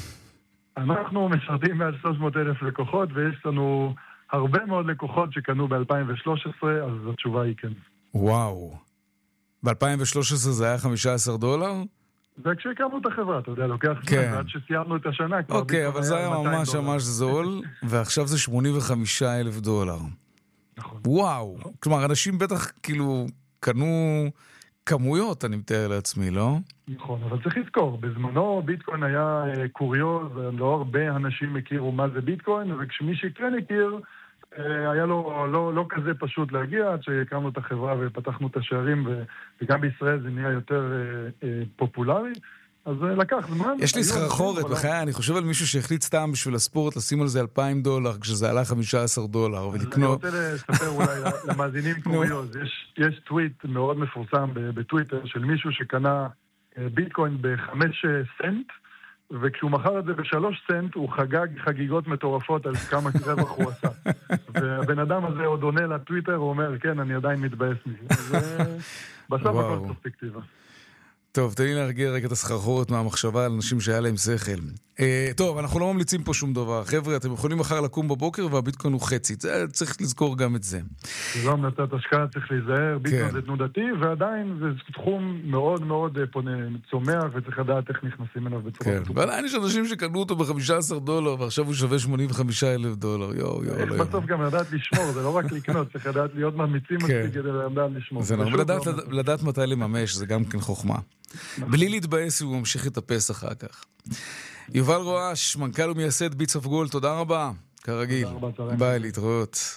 אנחנו משרתים מעל שלוש מאות אלף לקוחות, ויש לנו הרבה מאוד לקוחות שקנו ב-אלפיים ושלוש עשרה, אז התשובה היא כן. וואו. ב-אלפיים ושלוש עשרה זה היה חמישה עשר דולר? זה כשהקמנו את החברה, אתה יודע, לוקח כן. זמן, עד שסיימנו את השנה. אוקיי, אבל זה היה ממש ממש זול, ועכשיו זה שמונים וחמישה אלף דולר. נכון. וואו. כלומר, אנשים בטח כאילו קנו כמויות, אני מתאר לעצמי, לא? נכון, אבל צריך לזכור, בזמנו ביטקוין היה קוריוז, לא הרבה אנשים הכירו מה זה ביטקוין, וכשמי שכן הכיר, היה לו לא, לא כזה פשוט להגיע, עד שהקמנו את החברה ופתחנו את השערים, וגם בישראל זה נהיה יותר פופולרי, אז לקח זמן. יש לי סחרחורת, בחיי, אני חושב על מישהו שהחליט סתם בשביל הספורט לשים על זה אלפיים דולר, כשזה עלה חמישה עשר דולר, ולקנות... אני רוצה לספר אולי למאזינים קוריוז, יש, יש טוויט מאוד מפורסם בטוויטר של מישהו שקנה ביטקוין בחמש סנט, וכשהוא מכר את זה בשלוש סנט, הוא חגג חגיגות מטורפות על כמה רווח הוא עשה. והבן אדם הזה עוד עונה לטוויטר, הוא אומר, כן, אני עדיין מתבאס מזה. בסוף הכל פרספקטיבה. טוב, תן לי להרגיע רגע את הסחרחורת מהמחשבה על אנשים שהיה להם שכל. אה, טוב, אנחנו לא ממליצים פה שום דבר. חבר'ה, אתם יכולים מחר לקום בבוקר והביטקוין הוא חצי. זה, צריך לזכור גם את זה. זה לא המלצת השקעה, צריך להיזהר. ביטקוין זה תנודתי, ועדיין זה תחום מאוד מאוד פונה, צומח, וצריך לדעת איך נכנסים אליו בצורה. כן, ועדיין יש אנשים שקנו אותו ב-חמישה עשר דולר, ועכשיו הוא שווה שמונים וחמישה אלף דולר. יו, יו, איך בסוף גם לדעת לשמור, זה לא רק לקנות, צריך לדעת להיות מאמיצים מספיק כדי לדעת לשמור. זה נכון, לדעת מתי לממש, זה גם כן חוכמה. בלי להתבאס הוא ממשיך להתאפס אחר כך. יובל רועש, מנכ"ל ומייסד ביטס אוף גולד, תודה רבה, כרגיל. ביי, להתראות.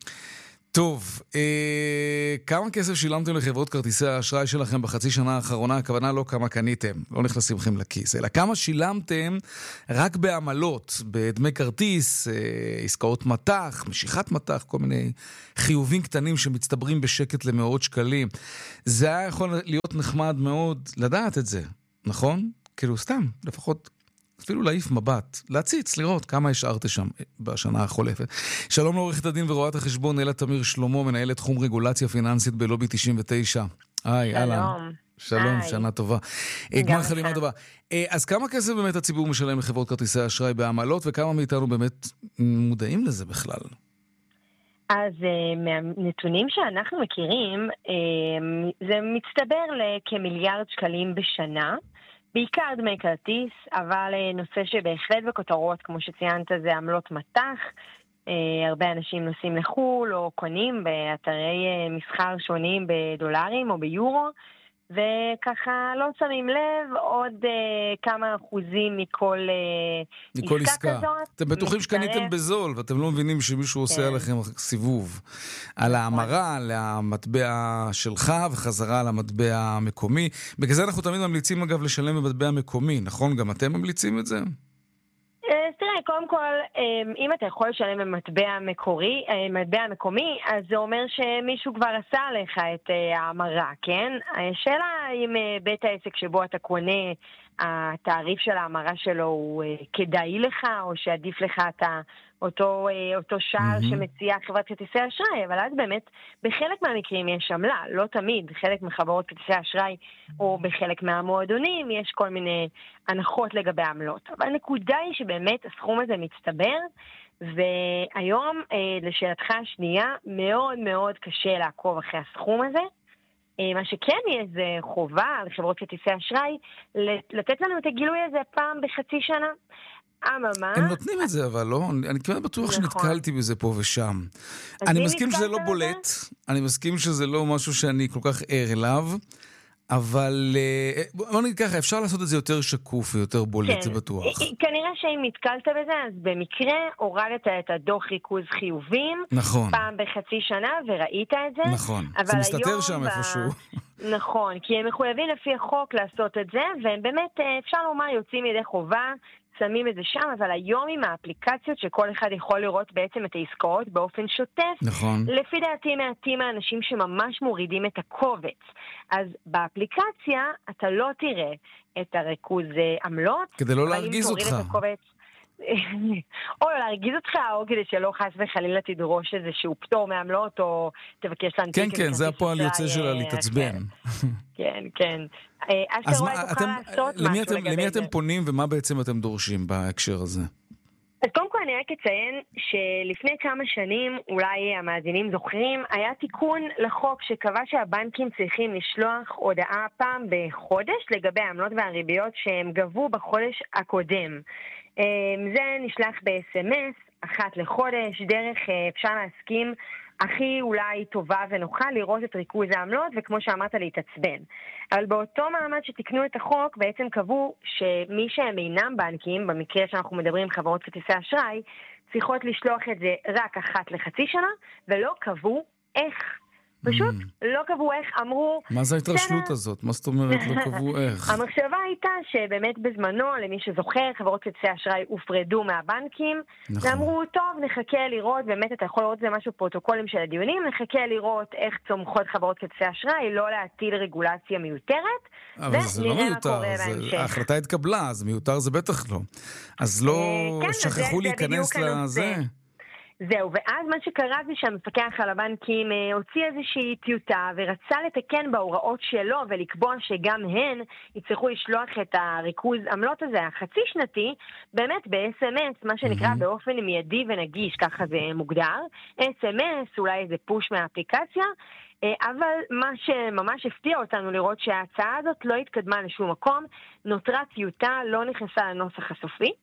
טוב, אה, כמה כסף שילמתם לחברות כרטיסי האשראי שלכם בחצי שנה האחרונה? הכוונה לא כמה קניתם, לא נכנסים לכם לכיס, אלא כמה שילמתם רק בעמלות, בדמי כרטיס, אה, עסקאות מתח, משיכת מתח, כל מיני חיובים קטנים שמצטברים בשקט למאות שקלים. זה היה יכול להיות נחמד מאוד לדעת את זה, נכון? כאילו סתם, לפחות... אפילו להעיף מבט, להציץ, לראות כמה השארת שם בשנה החולפת. שלום לעורכת הדין ורואת החשבון אלה תמיר שלמה, מנהלת תחום רגולציה פיננסית בלובי תשעים ותשע. היי, אהלן. שלום, שנה טובה. גמר חתימה טובה. אז כמה כסף באמת הציבור משלם לחברות כרטיסי האשראי בעמלות, וכמה מאיתנו באמת מודעים לזה בכלל? אז מהנתונים שאנחנו מכירים, זה מצטבר לכמיליארד שקלים בשנה, בעיקר דמי כרטיס, אבל נושא שבהחלט בכותרות, כמו שציינת, זה עמלות מתח. הרבה אנשים נוסעים לחול או קונים באתרי מסחר שונים בדולרים או ביורו, וככה לא שמים לב עוד כמה אחוזים מכל, מכל עסקה, עסקה כזאת. אתם בטוחים שקניתם בזול, ואתם לא מבינים שמישהו עושה עליכם סיבוב. על ההמרה, על המטבע שלך, וחזרה על המטבע המקומי. בגלל זה אנחנו תמיד ממליצים אגב לשלם במטבע מקומי, נכון? גם אתם ממליצים את זה? תראה, קודם כל, אם אתה יכול לשלם במטבע מקורי, מטבע מקומי, אז זה אומר שמישהו כבר עשה עליך את ההמרה, כן? השאלה אם בית העסק שבו אתה קונה, התעריף של ההמרה שלו הוא כדאי לך, או שעדיף לך את אותו, אותו שער mm-hmm. שמציעה חברת כרטיסי אשראי, אבל אז באמת בחלק מהמקרים יש עמלה, לא תמיד, חלק מחברות כרטיסי אשראי או בחלק מהמועדונים יש כל מיני הנחות לגבי עמלות, אבל הנקודה היא שבאמת הסכום הזה מצטבר, והיום לשאלתך השנייה מאוד מאוד קשה לעקוב אחרי הסכום הזה. מה שכן יהיה זה חובה לחברות כרטיסי אשראי לתת לנו את הגילוי הזה פעם בחצי שנה. אממה, הם נותנים את זה, אבל לא, אני כמעט בטוח שנתקלתי בזה פה ושם. אני מסכים שזה לא בולט, אני מסכים שזה לא משהו שאני כל כך ער אליו, אבל בוא נגיד ככה, אפשר לעשות את זה יותר שקוף ויותר בולט, זה בטוח. כנראה שאם נתקלת בזה, אז במקרה הורדת את הדוח ריכוז חיובים, פעם בחצי שנה, וראית את זה. נכון, זה מסתתר שם איפשהו. נכון, כי הם מחויבים לפי החוק לעשות את זה, והם באמת, אפשר לומר, יוצאים ידי חובה, שמים את זה שם, אבל היום עם האפליקציות שכל אחד יכול לראות בעצם את העסקאות באופן שוטף, נכון. לפי דעתי מעטים האנשים שממש מורידים את הקובץ. אז באפליקציה אתה לא תראה את הריכוז עמלות. כדי לא להרגיז אותך. הקובץ, או להרגיז אותך, או כדי שלא חס וחלילה תדרוש איזשהו פטור מעמלות, או תבקש להנפיק. כן, כן, זה הפועל יוצא שלה להתעצבן. כן, כן. אז למי אתם פונים ומה בעצם אתם דורשים בהקשר הזה? אז קודם כל אני רק אציין שלפני כמה שנים, אולי המאזינים זוכרים, היה תיקון לחוק שקבע שהבנקים צריכים לשלוח הודעה פעם בחודש לגבי העמלות והריביות שהם גבו בחודש הקודם. זה נשלח ב-אס אם אס, אחת לחודש, דרך אפשר להסכים הכי אולי טובה ונוחה לראות את ריכוז העמלות, וכמו שאמרת להתעצבן. אבל באותו מעמד שתקנו את החוק, בעצם קבעו שמי שהם אינם בנקים, במקרה שאנחנו מדברים חברות כרטיסי אשראי, צריכות לשלוח את זה רק אחת לחצי שנה, ולא קבעו איך. פשוט לא קבעו איך, אמרו... מה זה ההתרשלות הזאת? מה זאת אומרת לא קבעו איך? המחשבה הייתה שבאמת בזמנו, למי שזוכר, חברות כרטיסי אשראי הופרדו מהבנקים, ואמרו, טוב, נחכה לראות, באמת אתה יכול לראות זה משהו פרוטוקולים של הדיונים, נחכה לראות איך צומחות חברות כרטיסי אשראי, לא להטיל רגולציה מיותרת, אבל זה לא מיותר, ההחלטה התקבלה, אז מיותר זה בטח לא. אז לא שכחו להיכנס לזה... זהו, ואז מה שקרה זה שהמפקח על הבנקים הוציא איזושהי טיוטה ורצה לתקן בהוראות שלו ולקבוע שגם הן יצטרכו לשלוח את הריכוז עמלות הזה החצי שנתי, באמת ב-אס אם אס, מה שנקרא mm-hmm. באופן מיידי ונגיש, ככה זה מוגדר, אס אם אס, אולי איזה פוש מהאפליקציה, אבל מה שממש הפתיע אותנו לראות שההצעה הזאת לא התקדמה לשום מקום, נותרה טיוטה, לא נכנסה לנוסח הסופי,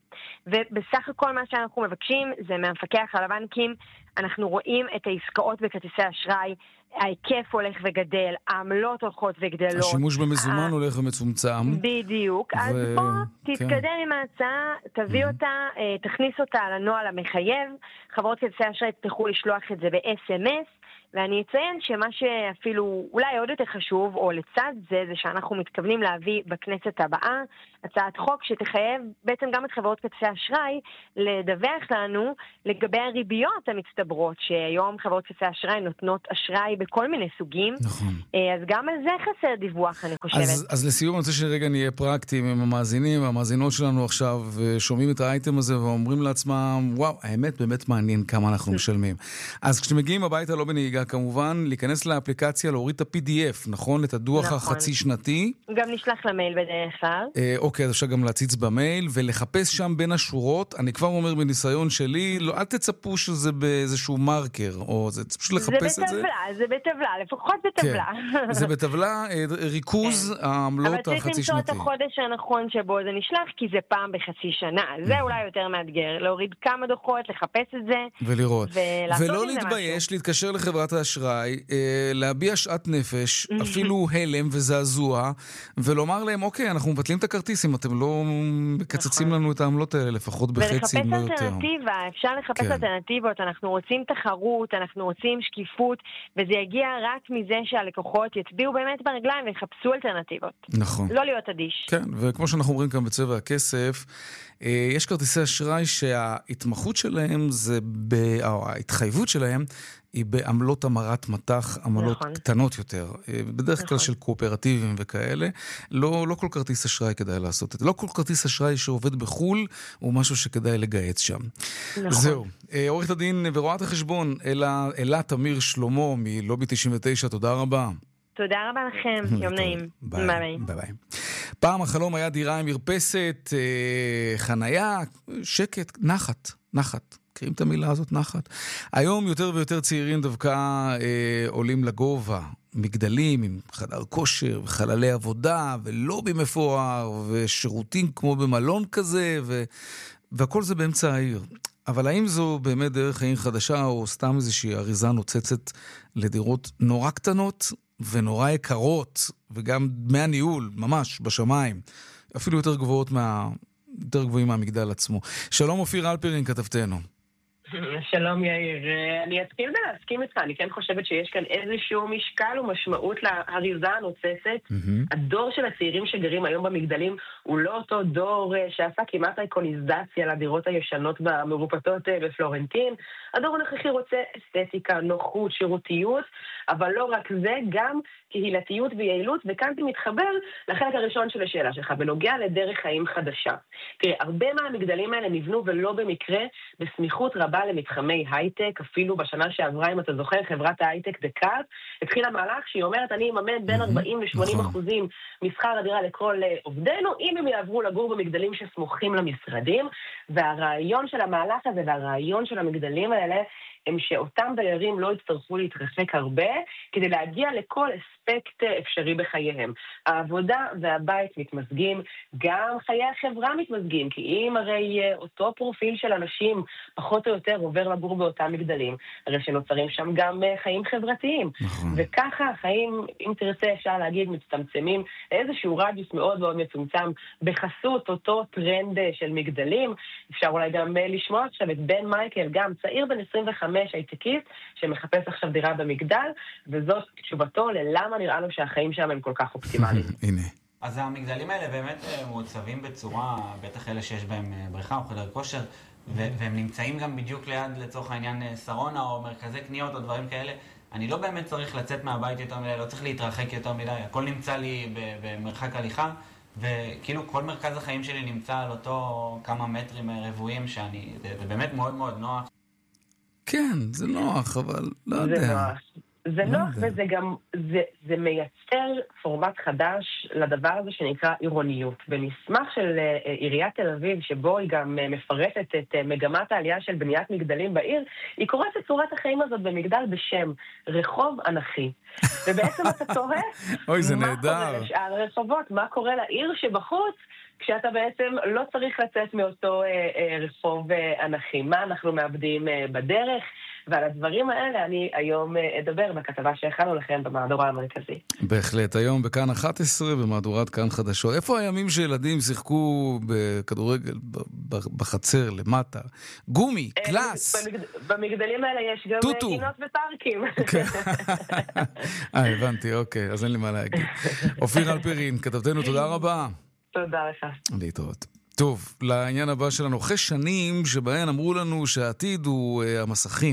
ובסך הכל מה שאנחנו מבקשים זה מהמפקח על הבנקים, אנחנו רואים את העסקאות בכרטיסי אשראי, ההיקף הולך וגדל, העמלות הולכות וגדלות. השימוש במזומן הולך ומצומצם. בדיוק, אז בוא תתקדם עם ההצעה, תביא אותה, תכניס אותה לנוהל המחייב, חברות כרטיסי אשראי יצטרכו לשלוח את זה ב-אס אם אס, ואני אציין שמה שאפילו אולי עוד יותר חשוב, או לצד זה, זה שאנחנו מתכוונים להביא בכנסת הבאה, הצעת חוק שתחייב בעצם גם את חברות כרטיסי אשראי לדווח לנו לגבי הריביות המצטברות, שהיום חברות כרטיסי אשראי נותנות אשראי בכל מיני סוגים. נכון. אז גם על זה חסר דיווח, אני חושבת. אז, אז לסיום, אני רוצה שרגע נהיה פרקטיים עם המאזינים, המאזינות שלנו עכשיו שומעים את האייטם הזה ואומרים לעצמם, וואו, האמת באמת מעניין כמה אנחנו משלמים. אז כשאתם מגיעים הביתה, לא בנהיגה כמובן, להיכנס לאפליקציה, להוריד את ה-פי די אף, נכון? את הדוח נכון. החצי שנתי. גם נשלח למייל בדרך כלל. אה, אוקיי, אז אפשר גם להציץ במייל, ולחפש שם בין השורות. אני כבר אומר בניסיון שלי, לא, אל תצפו שזה באיזשהו מרקר, או זה פשוט לחפש זה את זה. זה בטבלה, זה בטבלה, לפחות בטבלה. כן. זה בטבלה, ריכוז כן. העמלות החצי שנתי. אבל צריך למצוא את החודש הנכון שבו זה נשלח, כי זה פעם בחצי שנה. זה אולי יותר מאתגר, להוריד כמה דוחות, לחפש את זה. ולראות. ולא להתבייש, להתקשר לחברת האשראי, להביע שעת נפש, אפילו הלם וזעזוע, ולומר להם, אוקיי, אנחנו מבטלים את הכרטיסים, אתם לא מקצצים לנו את העמלות האלה, לפחות בחצי, אם לא יותר. ולחפש אלטרנטיבה, אפשר לחפש אלטרנטיבות, אנחנו רוצים תחרות, אנחנו רוצים שקיפות, וזה יגיע רק מזה שהלקוחות יצביעו באמת ברגליים ויחפשו אלטרנטיבות. נכון. לא להיות אדיש. כן, וכמו שאנחנו אומרים כאן בצבע הכסף, יש כרטיסי אשראי שההתמחות שלהם זה, או ההתחייבות שלהם, היא בעמלות המרת מתח, עמלות נכון. קטנות יותר, בדרך נכון. כלל של קואופרטיבים וכאלה. לא, לא כל כרטיס אשראי כדאי לעשות את זה. לא כל כרטיס אשראי שעובד בחול הוא משהו שכדאי לגייץ שם. נכון. זהו. עורכת הדין ורואת החשבון, אלה, אלה תמיר שלמה מלובי תשעים ותשע, תודה רבה. תודה רבה לכם, יום נעים. ביי ביי. ביי ביי. פעם החלום היה דירה עם מרפסת, חנייה, שקט, נחת, נחת. מכירים את המילה הזאת, נחת. היום יותר ויותר צעירים דווקא אה, עולים לגובה, מגדלים עם חדר כושר וחללי עבודה ולובי מפואר ושירותים כמו במלון כזה ו... והכל זה באמצע העיר. אבל האם זו באמת דרך חיים חדשה או סתם איזושהי אריזה נוצצת לדירות נורא קטנות ונורא יקרות וגם דמי הניהול ממש בשמיים, אפילו יותר גבוהות מה... יותר גבוהים מהמגדל עצמו. שלום אופיר אלפרין, כתבתנו. שלום יאיר, אני אתחיל בלהסכים איתך, אני כן חושבת שיש כאן איזשהו משקל ומשמעות להריזה הנוצצת. הדור של הצעירים שגרים היום במגדלים הוא לא אותו דור שעשה כמעט אייקוניזציה לדירות הישנות והמרופטות בפלורנטין. הדור הנוכחי רוצה אסתטיקה, נוחות, שירותיות, אבל לא רק זה, גם קהילתיות ויעילות, וכאן זה מתחבר לחלק הראשון של השאלה שלך, בנוגע לדרך חיים חדשה. תראה, הרבה מהמגדלים האלה נבנו ולא במקרה בסמיכות רבה למתחמי הייטק, אפילו בשנה שעברה, אם אתה זוכר, חברת ההייטק דקארט, התחילה מהלך שהיא אומרת, אני אממן בין ארבעים ל-שמונים אחוזים משכר הדירה לכל עובדינו, אם הם יעברו לגור במגדלים שסמוכים למשרדים, והרעיון של המהלך הזה והרעיון של המגדלים האלה, הם שאותם דיירים לא יצטרכו להתרחק הרבה, כדי להגיע לכל אספקט אפשרי בחייהם. העבודה והבית מתמזגים, גם חיי החברה מתמזגים, כי אם הרי אותו פרופיל של אנשים פחות או יותר עובר לגור באותם מגדלים, הרי שנוצרים שם גם חיים חברתיים. נכון. וככה החיים, אם תרצה אפשר להגיד, מצטמצמים איזשהו רדיוס מאוד מאוד מצומצם, בחסות אותו טרנד של מגדלים. אפשר אולי גם לשמוע עכשיו את בן מייקל, גם צעיר בן עשרים וחמש, הייטקיסט, שמחפש עכשיו דירה במגדל, וזאת תשובתו ללמה נראה לו שהחיים שם הם כל כך אופטימליים. הנה. אז המגדלים האלה באמת מעוצבים בצורה, בטח אלה שיש בהם בריכה או חדר כושר, והם נמצאים גם בדיוק ליד, לצורך העניין, סרונה או מרכזי קניות או דברים כאלה. אני לא באמת צריך לצאת מהבית יותר מדי, לא צריך להתרחק יותר מדי, הכל נמצא לי במרחק הליכה, וכאילו כל מרכז החיים שלי נמצא על אותו כמה מטרים רבועים, שאני, זה, זה באמת מאוד מאוד נוח. כן, זה נוח, אבל לא יודע. זה נוח. זה נוח וזה גם, זה, זה מייצר פורמט חדש לדבר הזה שנקרא עירוניות. במסמך של עיריית תל אביב, שבו היא גם מפרטת את מגמת העלייה של בניית מגדלים בעיר, היא קוראת את צורת החיים הזאת במגדל בשם רחוב אנכי. ובעצם אתה תוהה, אוי, זה נהדר. מה קורה לשאר הרחובות, מה קורה לעיר שבחוץ, כשאתה בעצם לא צריך לצאת מאותו אה, אה, רחוב אה, אנכי. מה אנחנו מאבדים אה, בדרך? ועל הדברים האלה אני היום אדבר בכתבה שהכנו לכם במהדורה המרכזית. בהחלט, היום בכאן אחת עשרה במהדורת כאן חדשות. איפה הימים שילדים שיחקו בכדורגל בחצר למטה? גומי, קלאס. במגדלים האלה יש גם גינות ופארקים. אה, הבנתי, אוקיי, אז אין לי מה להגיד. אופיר אלפרין, כתבתנו, תודה רבה. תודה לך. להתראות. טוב, לעניין הבא שלנו, אחרי שנים שבהן אמרו לנו שהעתיד הוא uh, המסכים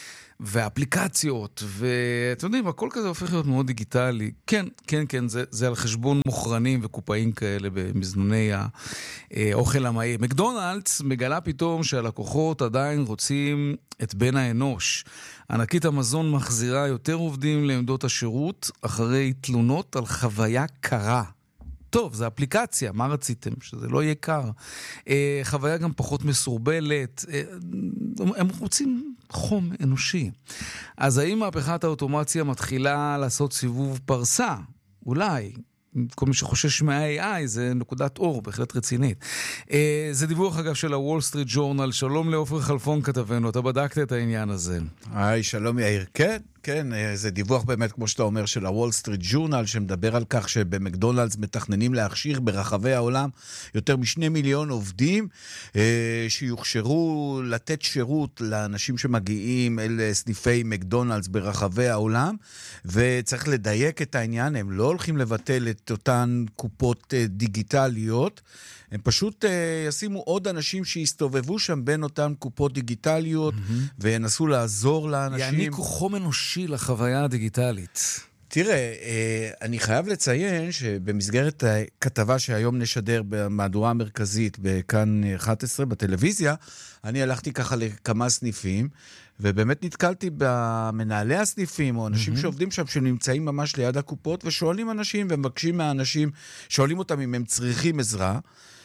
והאפליקציות, ואתם יודעים, הכל כזה הופך להיות מאוד דיגיטלי. כן, כן, כן, זה, זה על חשבון מוכרנים וקופאים כאלה במזנוני האוכל המהיר. מקדונלדס מגלה פתאום שהלקוחות עדיין רוצים את בן האנוש. ענקית המזון מחזירה יותר עובדים לעמדות השירות אחרי תלונות על חוויה קרה. טוב, זה אפליקציה, מה רציתם? שזה לא יהיה קר. אה, חוויה גם פחות מסורבלת. אה, הם רוצים חום אנושי. אז האם מהפכת האוטומציה מתחילה לעשות סיבוב פרסה? אולי. כל מי שחושש מה-איי איי זה נקודת אור, בהחלט רצינית. אה, זה דיווח אגב של הוול סטריט ג'ורנל. שלום לעופר חלפון כתבנו, אתה בדקת את העניין הזה. היי, שלום יאיר. כן, כן, זה דיווח באמת, כמו שאתה אומר, של הוול סטריט ג'ורנל, שמדבר על כך שבמקדונלדס מתכננים להכשיר ברחבי העולם יותר משני מיליון עובדים, אה, שיוכשרו לתת שירות לאנשים שמגיעים אל סניפי מקדונלדס ברחבי העולם, וצריך לדייק את העניין, הם לא הולכים לבטל את אותן קופות אה, דיגיטליות, הם פשוט uh, ישימו עוד אנשים שיסתובבו שם בין אותן קופות דיגיטליות, mm-hmm. וינסו לעזור לאנשים. יעניקו חום אנושי לחוויה הדיגיטלית. תראה, uh, אני חייב לציין שבמסגרת הכתבה שהיום נשדר במהדורה המרכזית בכאן אחת עשרה בטלוויזיה, אני הלכתי ככה לכמה סניפים, ובאמת נתקלתי במנהלי הסניפים, או אנשים mm-hmm. שעובדים שם, שנמצאים ממש ליד הקופות, ושואלים אנשים, ומבקשים מהאנשים, שואלים אותם אם הם צריכים עזרה,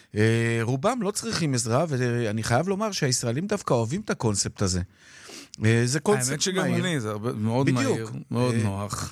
רובם לא צריכים עזרה, ואני חייב לומר שהישראלים דווקא אוהבים את הקונספט הזה. זה קונספט האמת שגם אני, זה מאוד מהיר, מאוד נוח.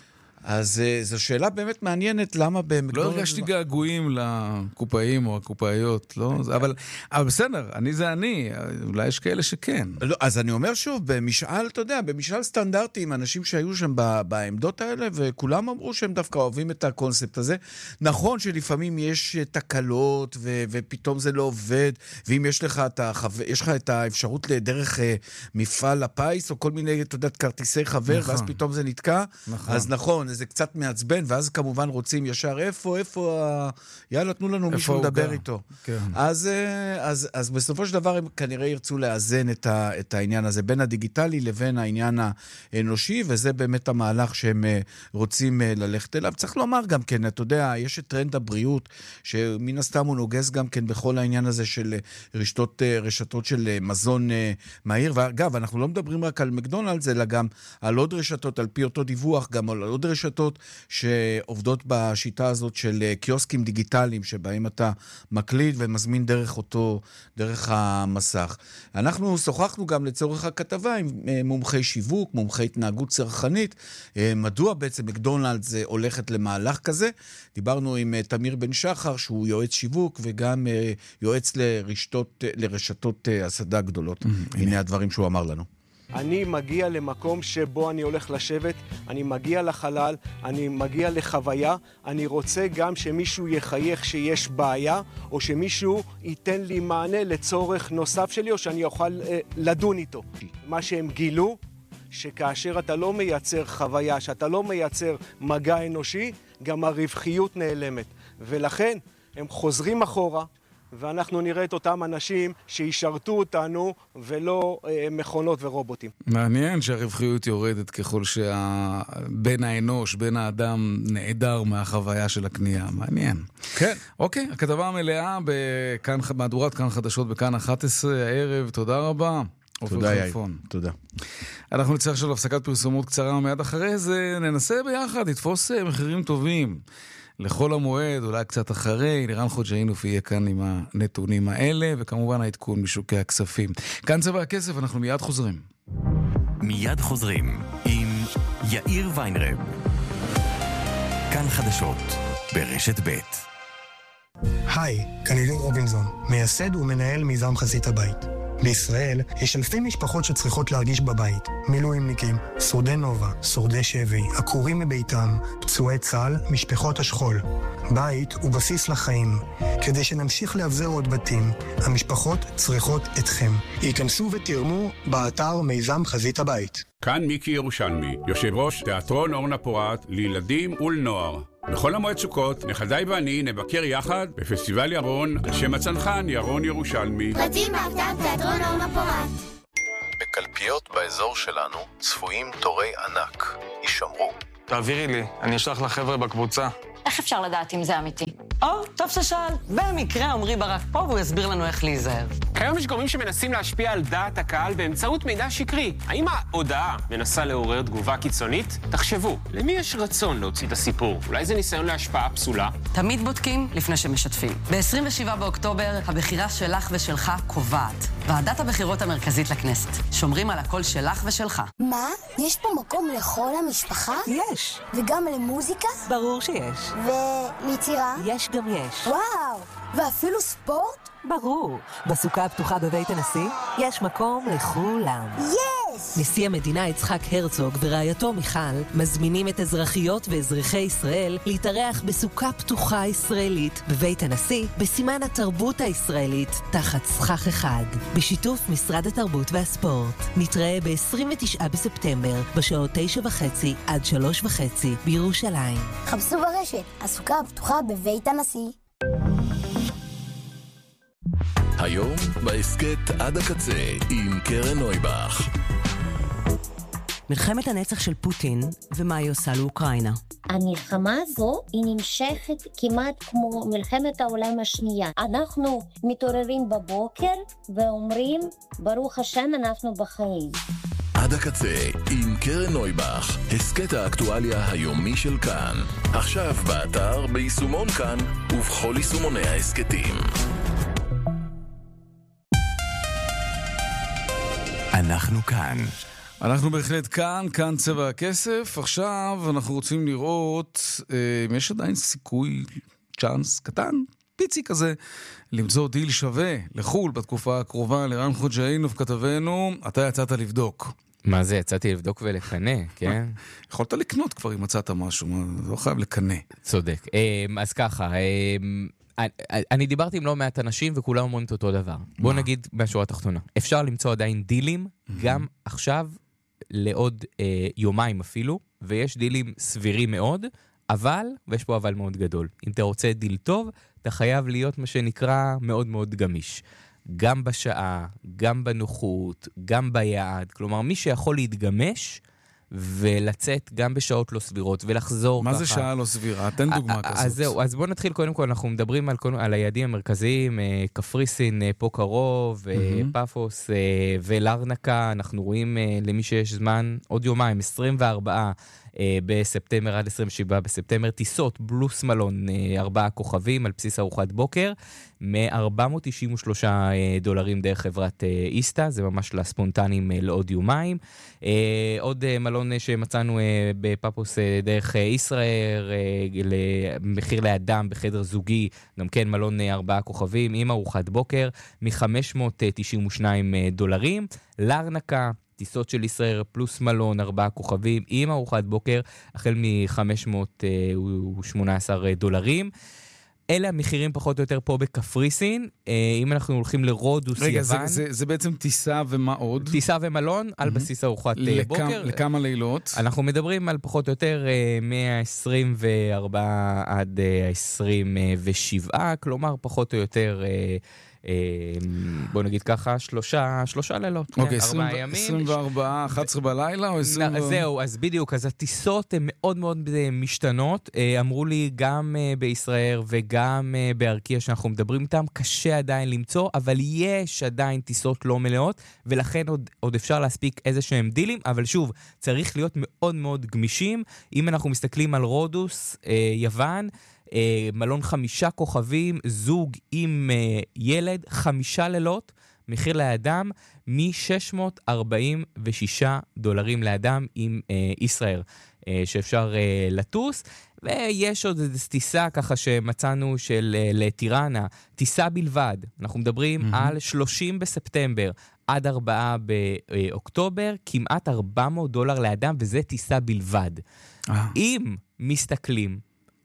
אז זו שאלה באמת מעניינת, למה במקדונלדס... לא הרגשתי געגועים לקופאים או הקופאיות, לא? אבל, אבל בסדר, אני זה אני, אולי יש כאלה שכן. לא, אז אני אומר שוב, במשאל, אתה יודע, במשאל סטנדרטי, עם אנשים שהיו שם בעמדות האלה, וכולם אמרו שהם דווקא אוהבים את הקונספט הזה. נכון שלפעמים יש תקלות, ו- ופתאום זה לא עובד, ואם יש לך את, החו... יש לך את האפשרות לדרך מפעל הפיס, או כל מיני, אתה יודע, כרטיסי חבר, נכון. ואז פתאום זה נתקע, נכון. אז נכון, זה קצת מעצבן, ואז כמובן רוצים ישר, איפה, איפה, ה... יאללה, תנו לנו מישהו לדבר איתו. כן. אז, אז, אז בסופו של דבר הם כנראה ירצו לאזן את, ה, את העניין הזה, בין הדיגיטלי לבין העניין האנושי, וזה באמת המהלך שהם רוצים ללכת אליו. צריך לומר גם כן, אתה יודע, יש את טרנד הבריאות, שמן הסתם הוא נוגס גם כן בכל העניין הזה של רשתות, רשתות של מזון מהיר, ואגב, אנחנו לא מדברים רק על מקדונלדס, אלא גם על עוד רשתות, על פי אותו דיווח, גם על עוד רשתות שעובדות בשיטה הזאת של קיוסקים דיגיטליים, שבהם אתה מקליד ומזמין דרך אותו, דרך המסך. אנחנו שוחחנו גם לצורך הכתבה עם מומחי שיווק, מומחי התנהגות צרכנית, מדוע בעצם מקדונלדס הולכת למהלך כזה. דיברנו עם תמיר בן שחר, שהוא יועץ שיווק, וגם יועץ לרשתות, לרשתות הסעדה גדולות. הנה הדברים שהוא אמר לנו. אני מגיע למקום שבו אני הולך לשבת, אני מגיע לחלל, אני מגיע לחוויה, אני רוצה גם שמישהו יחייך שיש בעיה, או שמישהו ייתן לי מענה לצורך נוסף שלי, או שאני אוכל אה, לדון איתו. מה שהם גילו, שכאשר אתה לא מייצר חוויה, שאתה לא מייצר מגע אנושי, גם הרווחיות נעלמת. ולכן הם חוזרים אחורה, ואנחנו נראה את אותם אנשים שישרתו אותנו ולא אה, מכונות ורובוטים. מעניין שהרווחיות יורדת ככל שבן האנוש, בן האדם נעדר מהחוויה של הקנייה. מעניין. כן. אוקיי, הכתבה המלאה בכאן, מהדורת כאן חדשות בכאן אחת עשרה הערב. תודה רבה. תודה יאיר. תודה. אנחנו נצא עכשיו להפסקת פרסומות קצרה, מיד אחרי זה ננסה ביחד, לתפוס מחירים טובים. לכל המועד, אולי קצת אחרי, לירן חוג'אינוף יהיה כאן עם הנתונים האלה, וכמובן העדכון משוקי הכספים. כאן צבע הכסף, אנחנו מיד חוזרים. מיד חוזרים עם יאיר ויינרב. כאן חדשות, ברשת ב'. היי, כאן אילן רובינזון, מייסד ומנהל מיזם חזית הבית. בישראל יש אלפי משפחות שצריכות להרגיש בבית. מילואימניקים, שורדי נובה, שורדי שבי, עקורים מביתם, פצועי צה"ל, משפחות השכול. בית הוא בסיס לחיים. כדי שנמשיך להבזר עוד בתים, המשפחות צריכות אתכם. ייכנסו ותרמו באתר מיזם חזית הבית. כאן מיקי ירושלמי, יושב ראש תיאטרון אורנה פורת לילדים ולנוער. בכל המועד סוכות, נכדיי ואני נבקר יחד בפסטיבל ירון על שם הצנחן ירון ירושלמי. פרטים באתר תיאטרון אורנה פורת. בקלפיות באזור שלנו צפויים תורי ענק. יישמרו. תעבירי לי, אני אשלח לחבר'ה בקבוצה. איך אפשר לדעת אם זה אמיתי? או, טוב ששאל. במקרה עמרי ברק פה והוא יסביר לנו איך להיזהר. כיום יש גורמים שמנסים להשפיע על דעת הקהל באמצעות מידע שקרי. האם ההודעה מנסה לעורר תגובה קיצונית? תחשבו, למי יש רצון להוציא את הסיפור? אולי זה ניסיון להשפעה פסולה? תמיד בודקים לפני שמשתפים. ב-עשרים ושבעה באוקטובר, הבחירה שלך ושלך קובעת. ועדת הבחירות המרכזית לכנסת. שומרים על הקול שלך ושלך. מה? יש פה מקום לכל המשפחה? יש. וגם למוזיקה? ברור שיש. וליצירה? יש גם יש. וואו! ואפילו ספורט? ברור. בסוכה הפתוחה בבית הנשיא יש מקום לכולם. יס! נשיא המדינה יצחק הרצוג ורעייתו מיכל מזמינים את אזרחיות ואזרחי ישראל להתארח בסוכה פתוחה ישראלית בבית הנשיא בסימן התרבות הישראלית תחת סכך אחד בשיתוף משרד התרבות והספורט. נתראה ב-עשרים ותשעה בספטמבר בשעות תשע וחצי עד שלוש וחצי בירושלים. חפשו ברשת, הסוכה הפתוחה בבית הנשיא. היום בהסקט עד הקצה עם קרן נויבך. מלחמת הנצח של פוטין ומה היא עושה לאוקראינה. המלחמה הזו היא נמשכת כמעט כמו מלחמת העולם השנייה. אנחנו מתעוררים בבוקר ואומרים ברוך השם אנחנו בחיים. עד הקצה עם קרן נויבך, הסקט האקטואליה היומי של כאן. עכשיו באתר, ביישומון כאן ובכל יישומוני ההסקטים. אנחנו כאן. אנחנו בהחלט כאן, כאן צבע הכסף. עכשיו אנחנו רוצים לראות אם יש עדיין סיכוי, צ'אנס קטן, פיצי כזה, למצוא דיל שווה לחול בתקופה הקרובה. לירן חוג'אינוב כתבנו, אתה יצאת לבדוק. מה זה? יצאתי לבדוק ולקנה, כן? יכולת לקנות כבר אם מצאת משהו, לא חייב לקנה. צודק. אז ככה, אני דיברתי עם לא מעט אנשים וכולם אומרים את אותו דבר. בוא נגיד בשורה התחתונה. אפשר למצוא עדיין דילים, גם עכשיו, לעוד יומיים אפילו, ויש דילים סבירים מאוד, אבל, ויש פה אבל מאוד גדול, אם אתה רוצה דיל טוב, אתה חייב להיות מה שנקרא מאוד מאוד גמיש. גם בשעה, גם בנוחות, גם ביעד. כלומר, מי שיכול להתגמש ולצאת גם בשעות לא סבירות ולחזור מה ככה. מה זה שעה לא סבירה? תן דוגמה כזאת. אז זהו, אז בואו נתחיל קודם כל, אנחנו מדברים על, על היעדים המרכזיים, קפריסין פה קרוב, mm-hmm. פאפוס ולרנקה, אנחנו רואים למי שיש זמן, עוד יומיים, עשרים וארבעה בספטמבר עד עשרים ושבעה בספטמבר, טיסות בלוס מלון, ארבעה כוכבים על בסיס ארוחת בוקר, מ-ארבע מאות תשעים ושלושה דולרים דרך חברת איסטה, זה ממש לספונטנים לעוד יומיים. עוד מלון שמצאנו בפאפוס דרך ישראל, מחיר לאדם בחדר זוגי, גם כן מלון ארבעה כוכבים עם ארוחת בוקר, מ-חמש מאות תשעים ושניים דולרים. לרנקה, טיסות של ישראל פלוס מלון, ארבעה כוכבים, עם ארוחת בוקר, החל מ-חמש מאות ושמונה עשרה דולרים. אלה המחירים פחות או יותר פה בקפריסין. אם אנחנו הולכים לרודוס, רגע, יוון... רגע, זה, זה, זה בעצם טיסה ומה עוד? טיסה ומלון, על בסיס ארוחת לכ... בוקר. לכמה לילות? אנחנו מדברים על פחות או יותר מ-עשרים וארבע עד עשרים ושבע, כלומר פחות או יותר... בוא נגיד ככה, שלושה, שלושה לילות, אוקיי, ארבעה ימים. עשרים וארבע, אחת עשרה בלילה או עשרים? זהו, אז בדיוק, אז הטיסות הן מאוד מאוד משתנות. אמרו לי גם בישראל וגם בארקיה שאנחנו מדברים איתם, קשה עדיין למצוא, אבל יש עדיין טיסות לא מלאות, ולכן עוד, עוד אפשר להספיק איזה שהם דילים, אבל שוב, צריך להיות מאוד מאוד גמישים. אם אנחנו מסתכלים על רודוס, יוון, מלון חמישה כוכבים, זוג עם ילד, חמישה לילות, מחיר לאדם מ-שש מאות ארבעים ושישה דולרים לאדם עם ישראל, שאפשר לטוס. ויש עוד איזו טיסה ככה שמצאנו של לטירנה, טיסה בלבד. אנחנו מדברים mm-hmm. על שלושים בספטמבר עד ארבעה באוקטובר, כמעט ארבע מאות דולר לאדם, וזה טיסה בלבד. Ah. אם מסתכלים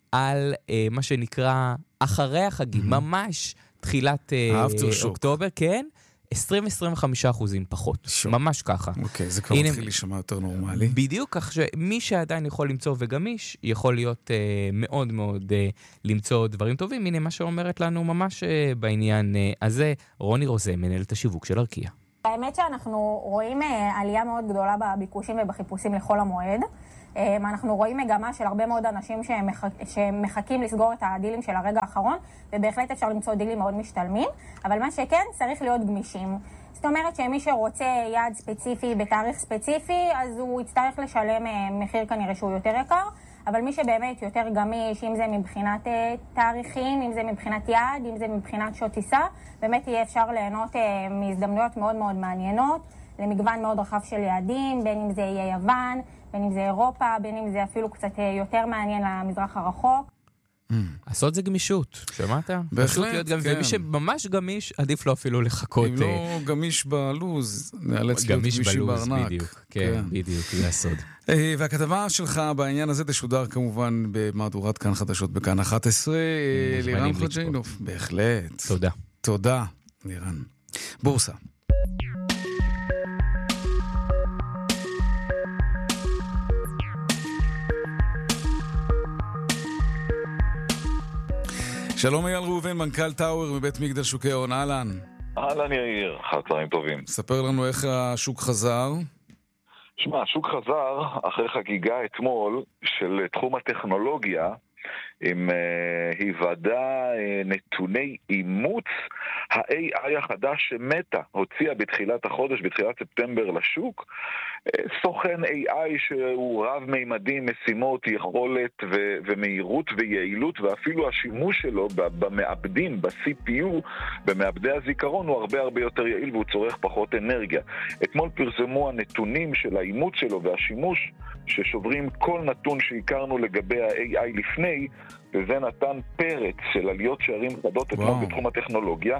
על uh, מה שנקרא אחרי החגים, mm-hmm. ממש תחילת uh, אוקטובר, כן, עשרים עד עשרים וחמישה אחוזים פחות. שוק. ממש ככה. אוקיי, זה כבר מתחיל להישמע יותר נורמלי. בדיוק, כך שמי שעדיין יכול למצוא וגמיש, יכול להיות uh, מאוד מאוד uh, למצוא דברים טובים. הנה מה שאומרת לנו ממש uh, בעניין uh, הזה, רוני רוזה, מנהלת השיווק של ארקיה. האמת שאנחנו רואים uh, עלייה מאוד גדולה בביקושים ובחיפושים לכל המועד. אנחנו רואים מגמה של הרבה מאוד אנשים שמחכ... שמחכים לסגור את הדילים של הרגע האחרון, ובהחלט אפשר למצוא דילים מאוד משתלמים, אבל מה שכן, צריך להיות גמישים. זאת אומרת שמי שרוצה יעד ספציפי בתאריך ספציפי, אז הוא יצטרך לשלם מחיר כנראה שהוא יותר יקר, אבל מי שבאמת יותר גמיש, אם זה מבחינת תאריכים, אם זה מבחינת יעד, אם זה מבחינת שעות טיסה, באמת יהיה אפשר ליהנות מהזדמנויות מאוד מאוד מעניינות, למגוון מאוד רחב של יעדים, בין אם זה יהיה יוון, בין אם זה אירופה, בין אם זה אפילו קצת יותר מעניין למזרח הרחוק. לעשות זה גמישות, שמעת? בהחלט, כן. ומי שממש גמיש, עדיף לו אפילו לחכות. אם לא גמיש בלוז, נאלץ להיות גמישי בארנק. בדיוק, כן, בדיוק, זה הסוד. והכתבה שלך בעניין הזה תשודר כמובן במהדורת כאן חדשות בכאן אחת עשרה, לירן חוג'אינוב. בהחלט. תודה. תודה, לירן. בורסה. שלום אייל ראובן, מנכ"ל טאוור מבית מגדל שוקי ההון, אהלן. אהלן יאיר, חצרים טובים. ספר לנו איך השוק חזר. שמע, השוק חזר אחרי חגיגה אתמול של תחום הטכנולוגיה, עם uh, היוודע uh, נתוני אימוץ ה-איי איי החדש שמטה הוציאה בתחילת החודש, בתחילת ספטמבר לשוק, סוכן איי איי שהוא רב-מימדי, משימות, יכולת ו- ומהירות ויעילות, ואפילו השימוש שלו במעבדים, ב-סי פי יו, במעבדי הזיכרון, הוא הרבה הרבה יותר יעיל והוא צורך פחות אנרגיה. אתמול פרסמו הנתונים של האימות שלו והשימוש ששוברים כל נתון שהכרנו לגבי ה-איי איי לפני, וזה נתן פרץ של עליות שערים חדות אתמול בתחום הטכנולוגיה.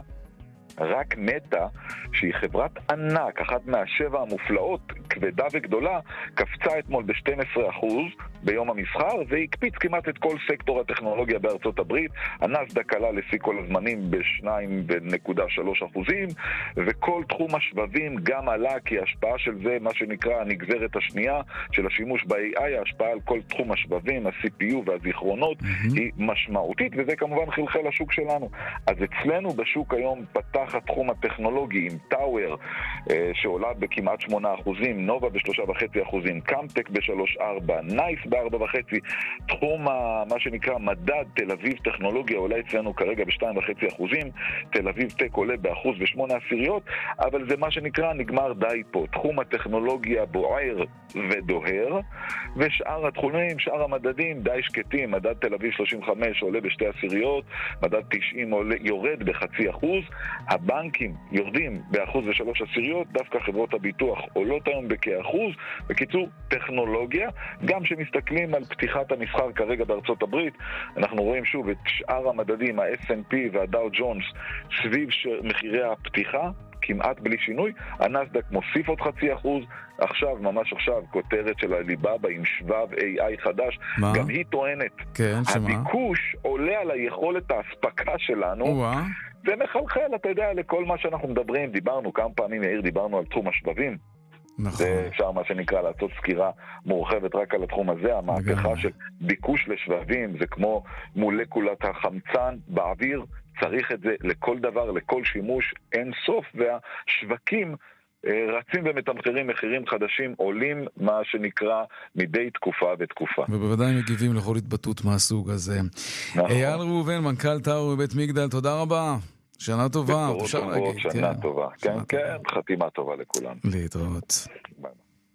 רק מטה, שהיא חברת ענק, אחת מהשבע המופלאות, כבדה וגדולה, קפצה אתמול ב-שנים עשר אחוז ביום המסחר, והקפיץ כמעט את כל סקטור הטכנולוגיה בארצות הברית. הנסדק עלה לפי כל הזמנים ב-שתיים נקודה שלוש אחוזים, וכל תחום השבבים גם עלה, כי ההשפעה של זה, מה שנקרא הנגזרת השנייה של השימוש ב-איי איי, ההשפעה על כל תחום השבבים, ה-סי פי יו והזיכרונות, mm-hmm. היא משמעותית, וזה כמובן חלחל לשוק שלנו. אז אצלנו בשוק היום פתח התחום הטכנולוגי עם טאוור, שעולה בכמעט שמונה אחוזים, נובה בשלושה וחצי אחוזים, קמטק בשלוש ארבע, נייס בארבע וחצי. תחום מה שנקרא מדד תל אביב טכנולוגיה עולה אצלנו כרגע בשתיים וחצי אחוזים, תל אביב טק עולה באחוז ושמונה עשיריות, אבל זה מה שנקרא נגמר די פה. תחום הטכנולוגיה בוער ודוהר, ושאר התחומים, שאר המדדים די שקטים. מדד תל אביב שלושים וחמש עולה בשתי עשיריות, מדד תשעים עולה, יורד בחצי אחוז, הבנקים יורדים באחוז ושלוש עשיריות, דווקא חברות הביטוח עולות היום בכאחוז. בקיצור, טכנולוגיה. גם שמסתכלים על פתיחת המסחר כרגע בארצות הברית, אנחנו רואים שוב את שאר המדדים, ה-אס אנד פי והדאו ג'ונס, סביב מחירי הפתיחה, כמעט בלי שינוי. הנסדק מוסיף עוד חצי אחוז. עכשיו, ממש עכשיו, כותרת של הליבאבא עם שבב איי איי חדש. מה? גם היא טוענת. כן, שמה? הביקוש עולה על היכולת ההספקה שלנו. וואה. זה מחלחל, אתה יודע, לכל מה שאנחנו מדברים. דיברנו כמה פעמים, יאיר, דיברנו על תחום השבבים. נכון. זה אפשר מה שנקרא לעשות סקירה מורחבת רק על התחום הזה. המהפכה של ביקוש לשבבים זה כמו מולקולת החמצן באוויר, צריך את זה לכל דבר, לכל שימוש, אין סוף, והשווקים רצים ומתמחרים מחירים חדשים, עולים מה שנקרא מדי תקופה ותקופה. ובוודאי מגיבים לכל התבטאות מהסוג הזה. נכון. אייל ראובן, מנכ"ל טאוור בבית מגדל, תודה רבה. שנה טובה, אפשר להגיד. שנה טובה, כן, כן, חתימה טובה לכולם. להתראות. ביי.